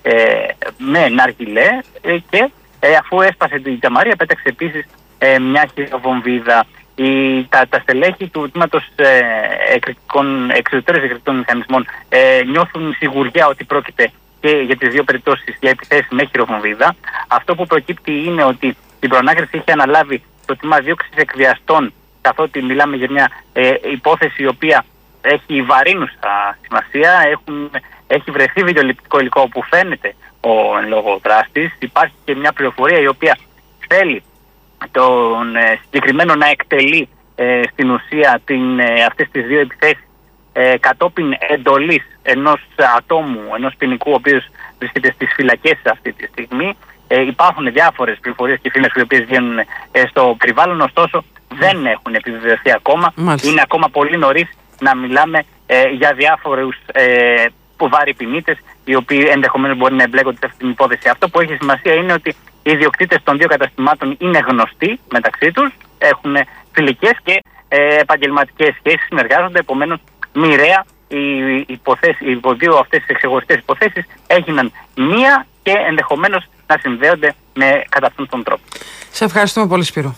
ε, με ναργιλέ ε, και ε, αφού έσπασε την τζαμαρία πέταξε επίσης ε, μια χειροβομβίδα. Η, τα, τα στελέχη του τμήματος ε, εξωτερικών εκρηκτικών μηχανισμών ε, νιώθουν σιγουριά ότι πρόκειται και για τις δύο περιπτώσεις για επιθέσεις με χειροβομβίδα. Αυτό που προκύπτει είναι ότι την προανάκριση έχει αναλάβει το τμήμα δίωξης εκβιαστών, καθότι μιλάμε για μια ε, υπόθεση η οποία έχει βαρύνουσα σημασία. Έχουν, έχει βρεθεί βιντεοληπτικό υλικό όπου φαίνεται ο εν λόγω δράστης. Υπάρχει και μια πληροφορία η οποία θέλει τον ε, συγκεκριμένο να εκτελεί ε, στην ουσία την, ε, αυτές τις δύο επιθέσεις ε, κατόπιν εντολής ενός ατόμου, ενός ποινικού, ο οποίος βρίσκεται στις φυλακές αυτή τη στιγμή. Ε, υπάρχουν διάφορες πληροφορίες και φήμες οι οποίες βγαίνουν ε, στο περιβάλλον, ωστόσο δεν έχουν επιβεβαιωθεί ακόμα. Μάλιστα. Είναι ακόμα πολύ νωρίς να μιλάμε ε, για διάφορους ε, βαρυπινίτες οι οποίοι ενδεχομένως μπορεί να εμπλέκονται σε αυτή την υπόθεση. Αυτό που έχει σημασία είναι ότι οι ιδιοκτήτες των δύο καταστημάτων είναι γνωστοί μεταξύ τους, έχουν φιλικές και ε, επαγγελματικές σχέσεις, συνεργάζονται, επομένως μοιραία οι, υποθέσεις, οι δύο αυτές τις ξεχωριστές υποθέσεις έγιναν μία και ενδεχομένως να συνδέονται με κατά αυτόν τον τρόπο. Σε ευχαριστούμε πολύ, Σπύρο.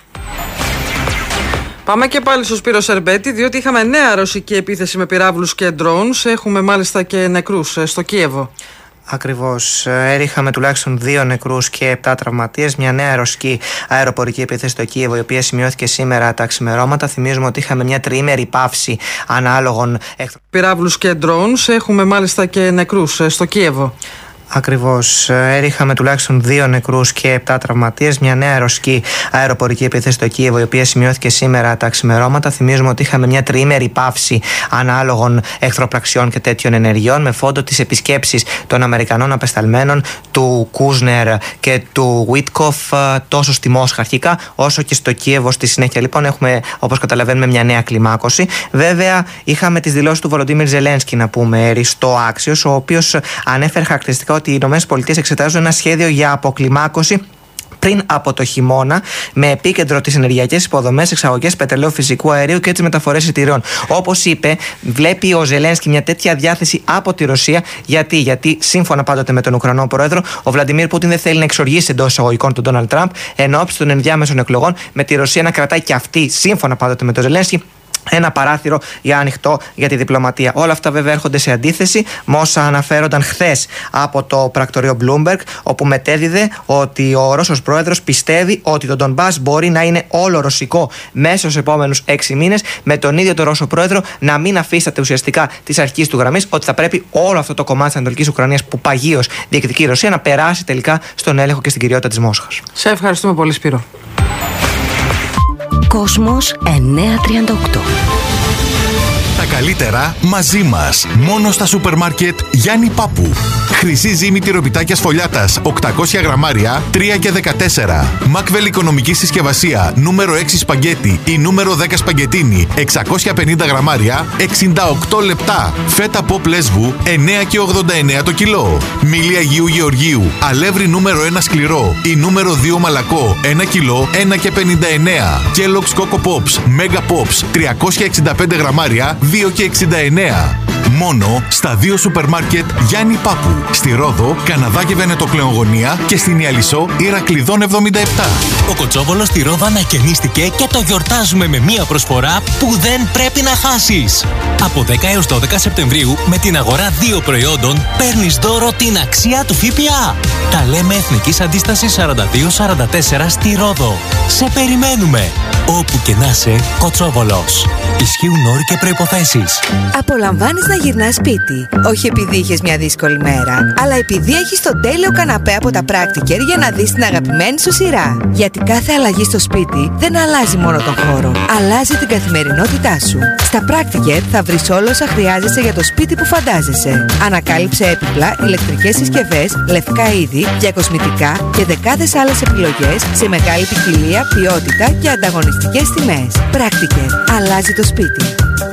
Πάμε και πάλι στο Σπύρο Σερμπέτη, διότι είχαμε νέα ρωσική επίθεση με πυράβλους και drones. Έχουμε μάλιστα και νεκρούς στο Κίεβο. Ακριβώς. Είχαμε τουλάχιστον δύο νεκρούς και επτά τραυματίες. Μια νέα ρωσική αεροπορική επίθεση στο Κίεβο, η οποία σημειώθηκε σήμερα τα ξημερώματα. Θυμίζουμε ότι είχαμε μια τριήμερη παύση ανάλογων πυράβλους και drones. Έχουμε μάλιστα και νεκρούς στο Κίεβο. Ακριβώς. Είχαμε τουλάχιστον δύο νεκρούς και επτά τραυματίες. Μια νέα ρωσική αεροπορική επίθεση στο Κίεβο, η οποία σημειώθηκε σήμερα τα ξημερώματα. Θυμίζουμε ότι είχαμε μια τριήμερη παύση ανάλογων εχθροπραξιών και τέτοιων ενεργειών, με φόντο τις επισκέψεις των Αμερικανών απεσταλμένων, του Κούσνερ και του Βίτκοφ, τόσο στη Μόσχα αρχικά, όσο και στο Κίεβο στη συνέχεια. Λοιπόν, έχουμε, όπως καταλαβαίνουμε, μια νέα κλιμάκωση. Βέβαια, είχαμε τις δηλώσεις του Βολοντίμιρ Ζελένσκι, να πούμε, Ριστό Άξιος, ο οποίος ανέφερε χαρακτηριστικά ότι οι ΗΠΑ εξετάζουν ένα σχέδιο για αποκλιμάκωση πριν από το χειμώνα, με επίκεντρο τις ενεργειακές υποδομές, εξαγωγές πετρελαίου, φυσικού αερίου και τις μεταφορές εισιτηρίων. Όπως είπε, βλέπει ο Ζελένσκι μια τέτοια διάθεση από τη Ρωσία. Γιατί, Γιατί σύμφωνα πάντοτε με τον Ουκρανό πρόεδρο, ο Βλαντιμίρ Πούτιν δεν θέλει να εξοργήσει εντός εισαγωγικών τον Ντόναλντ Τραμπ εν ώψη των ενδιάμεσων εκλογών, με τη Ρωσία να κρατάει και αυτή, σύμφωνα πάντοτε με τον Ζελένσκι, ένα παράθυρο για ανοιχτό για τη διπλωματία. Όλα αυτά βέβαια έρχονται σε αντίθεση με όσα αναφέρονταν χθες από το πρακτορείο Bloomberg, όπου μετέδιδε ότι ο Ρώσος πρόεδρος πιστεύει ότι το Ντονμπάς μπορεί να είναι όλο ρωσικό μέσα στους επόμενους έξι μήνες, με τον ίδιο τον Ρώσο πρόεδρο να μην αφήσατε ουσιαστικά της αρχικής του γραμμής, ότι θα πρέπει όλο αυτό το κομμάτι της Ανατολικής Ουκρανίας που παγίως διεκδικεί η Ρωσία να περάσει τελικά στον έλεγχο και στην κυριότητα της Μόσχας. Σε ευχαριστούμε πολύ, Σπύρο. Κόσμος εννιακόσια τριάντα οκτώ. Τα καλύτερα μαζί μας. Μόνο στα σούπερ μάρκετ Γιάννη Πάπου. Χρυσή ζύμη τυροπιτάκια σφολιάτας οκτακόσια γραμμάρια τρία και δεκατέσσερα. Μακβέλ οικονομική συσκευασία νούμερο έξι σπαγκέτι ή νούμερο δέκα σπαγκετίνι εξακόσια πενήντα γραμμάρια εξήντα οκτώ λεπτά. Φέτα ποπ λέσβου εννέα και ογδόντα εννέα το κιλό. Μήλι Αγίου Γεωργίου αλεύρι νούμερο ένα σκληρό ή νούμερο δύο μαλακό ένα κιλό ένα και πενήντα εννέα. Kellogg's Coco Pops Mega Pops τριακόσια εξήντα πέντε γραμμάρια δύο και εξήντα εννέα. Μόνο στα δύο σούπερ μάρκετ Γιάννη Πάπου. Στη Ρόδο, Καναδά και Βενετοκλεογωνία και στην Ιαλισσό Ηρακλειδών εβδομήντα επτά. Ο Κοτσόβολος στη Ρόδο ανακαινίστηκε και το γιορτάζουμε με μία προσφορά που δεν πρέπει να χάσεις. Από δέκα έως δώδεκα Σεπτεμβρίου, με την αγορά δύο προϊόντων, παίρνεις δώρο την αξία του ΦΠΑ. Τα λέμε Εθνικής Αντίστασης σαράντα δύο σαράντα τέσσερα στη Ρόδο. Σε περιμένουμε. Όπου και να είσαι, Κοτσόβολος. Ισχύουν όροι και προϋποθέσεις. Απολαμβάνεις να γυρνάς σπίτι. Όχι επειδή είχες μια δύσκολη μέρα, αλλά επειδή έχεις τον τέλειο καναπέ από τα Practiker για να δεις την αγαπημένη σου σειρά. Γιατί κάθε αλλαγή στο σπίτι δεν αλλάζει μόνο τον χώρο, αλλάζει την καθημερινότητά σου. Στα Practiker θα βρεις όλα όσα χρειάζεσαι για το σπίτι που φαντάζεσαι. Ανακάλυψε έπιπλα, ηλεκτρικές συσκευές, λευκά είδη, διακοσμητικά και δεκάδες άλλες επιλογές σε μεγάλη ποικιλία, ποιότητα και ανταγωνιστικές τιμές. Practiker. Αλλάζει το σπίτι.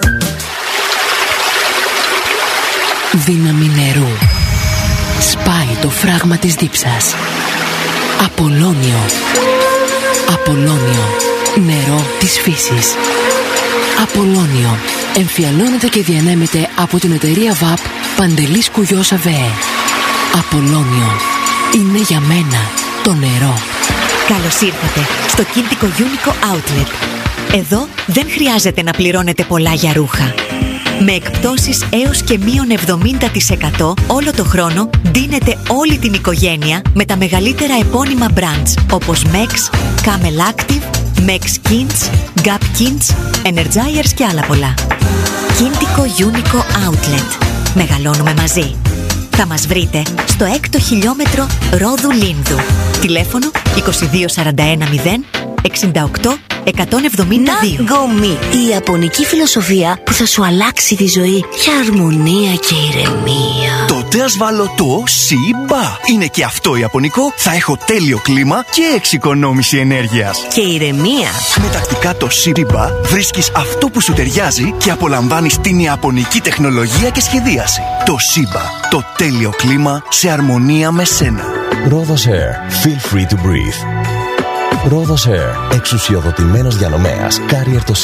Δύναμη νερού. Σπάει το φράγμα της δίψας. Απολώνιο. Απολώνιο. Νερό της φύσης. Απολώνιο. Εμφιαλώνεται και διανέμεται από την εταιρεία βαπ Παντελής Κουγιός ΑΒΕ. Απολώνιο. Είναι για μένα το νερό. Καλώς ήρθατε στο Κίντικο Unico Outlet. Εδώ δεν χρειάζεται να πληρώνετε πολλά για ρούχα. Με εκπτώσεις έως και μείον εβδομήντα τοις εκατό όλο το χρόνο ντύνετε όλη την οικογένεια με τα μεγαλύτερα επώνυμα brands όπως Mex, Camel Active, Mex Kins, Gap Kins, Energizers και άλλα πολλά. Κίντικο Unico Outlet. Μεγαλώνουμε μαζί. Θα μας βρείτε στο έκτο χιλιόμετρο Ρόδου Λίνδου. Τηλέφωνο είκοσι δύο σαράντα ένα μηδέν εξήντα οκτώ εκατόν εβδομήντα δύο. Ναγκομι, η ιαπωνική φιλοσοφία που θα σου αλλάξει τη ζωή για αρμονία και ηρεμία. Τότε ας βάλω το Σιμπα. Είναι και αυτό ιαπωνικό, θα έχω τέλειο κλίμα και εξοικονόμηση ενέργειας. Και ηρεμία. Με τακτικά το Σιμπα βρίσκεις αυτό που σου ταιριάζει και απολαμβάνεις την ιαπωνική τεχνολογία και σχεδίαση. Το Σιμπα, το τέλειο κλίμα σε αρμονία με σένα. Rhodos Air. Feel free to breathe. Rhodos Air. Εξουσιοδοτημένος διανομέας. Carrier το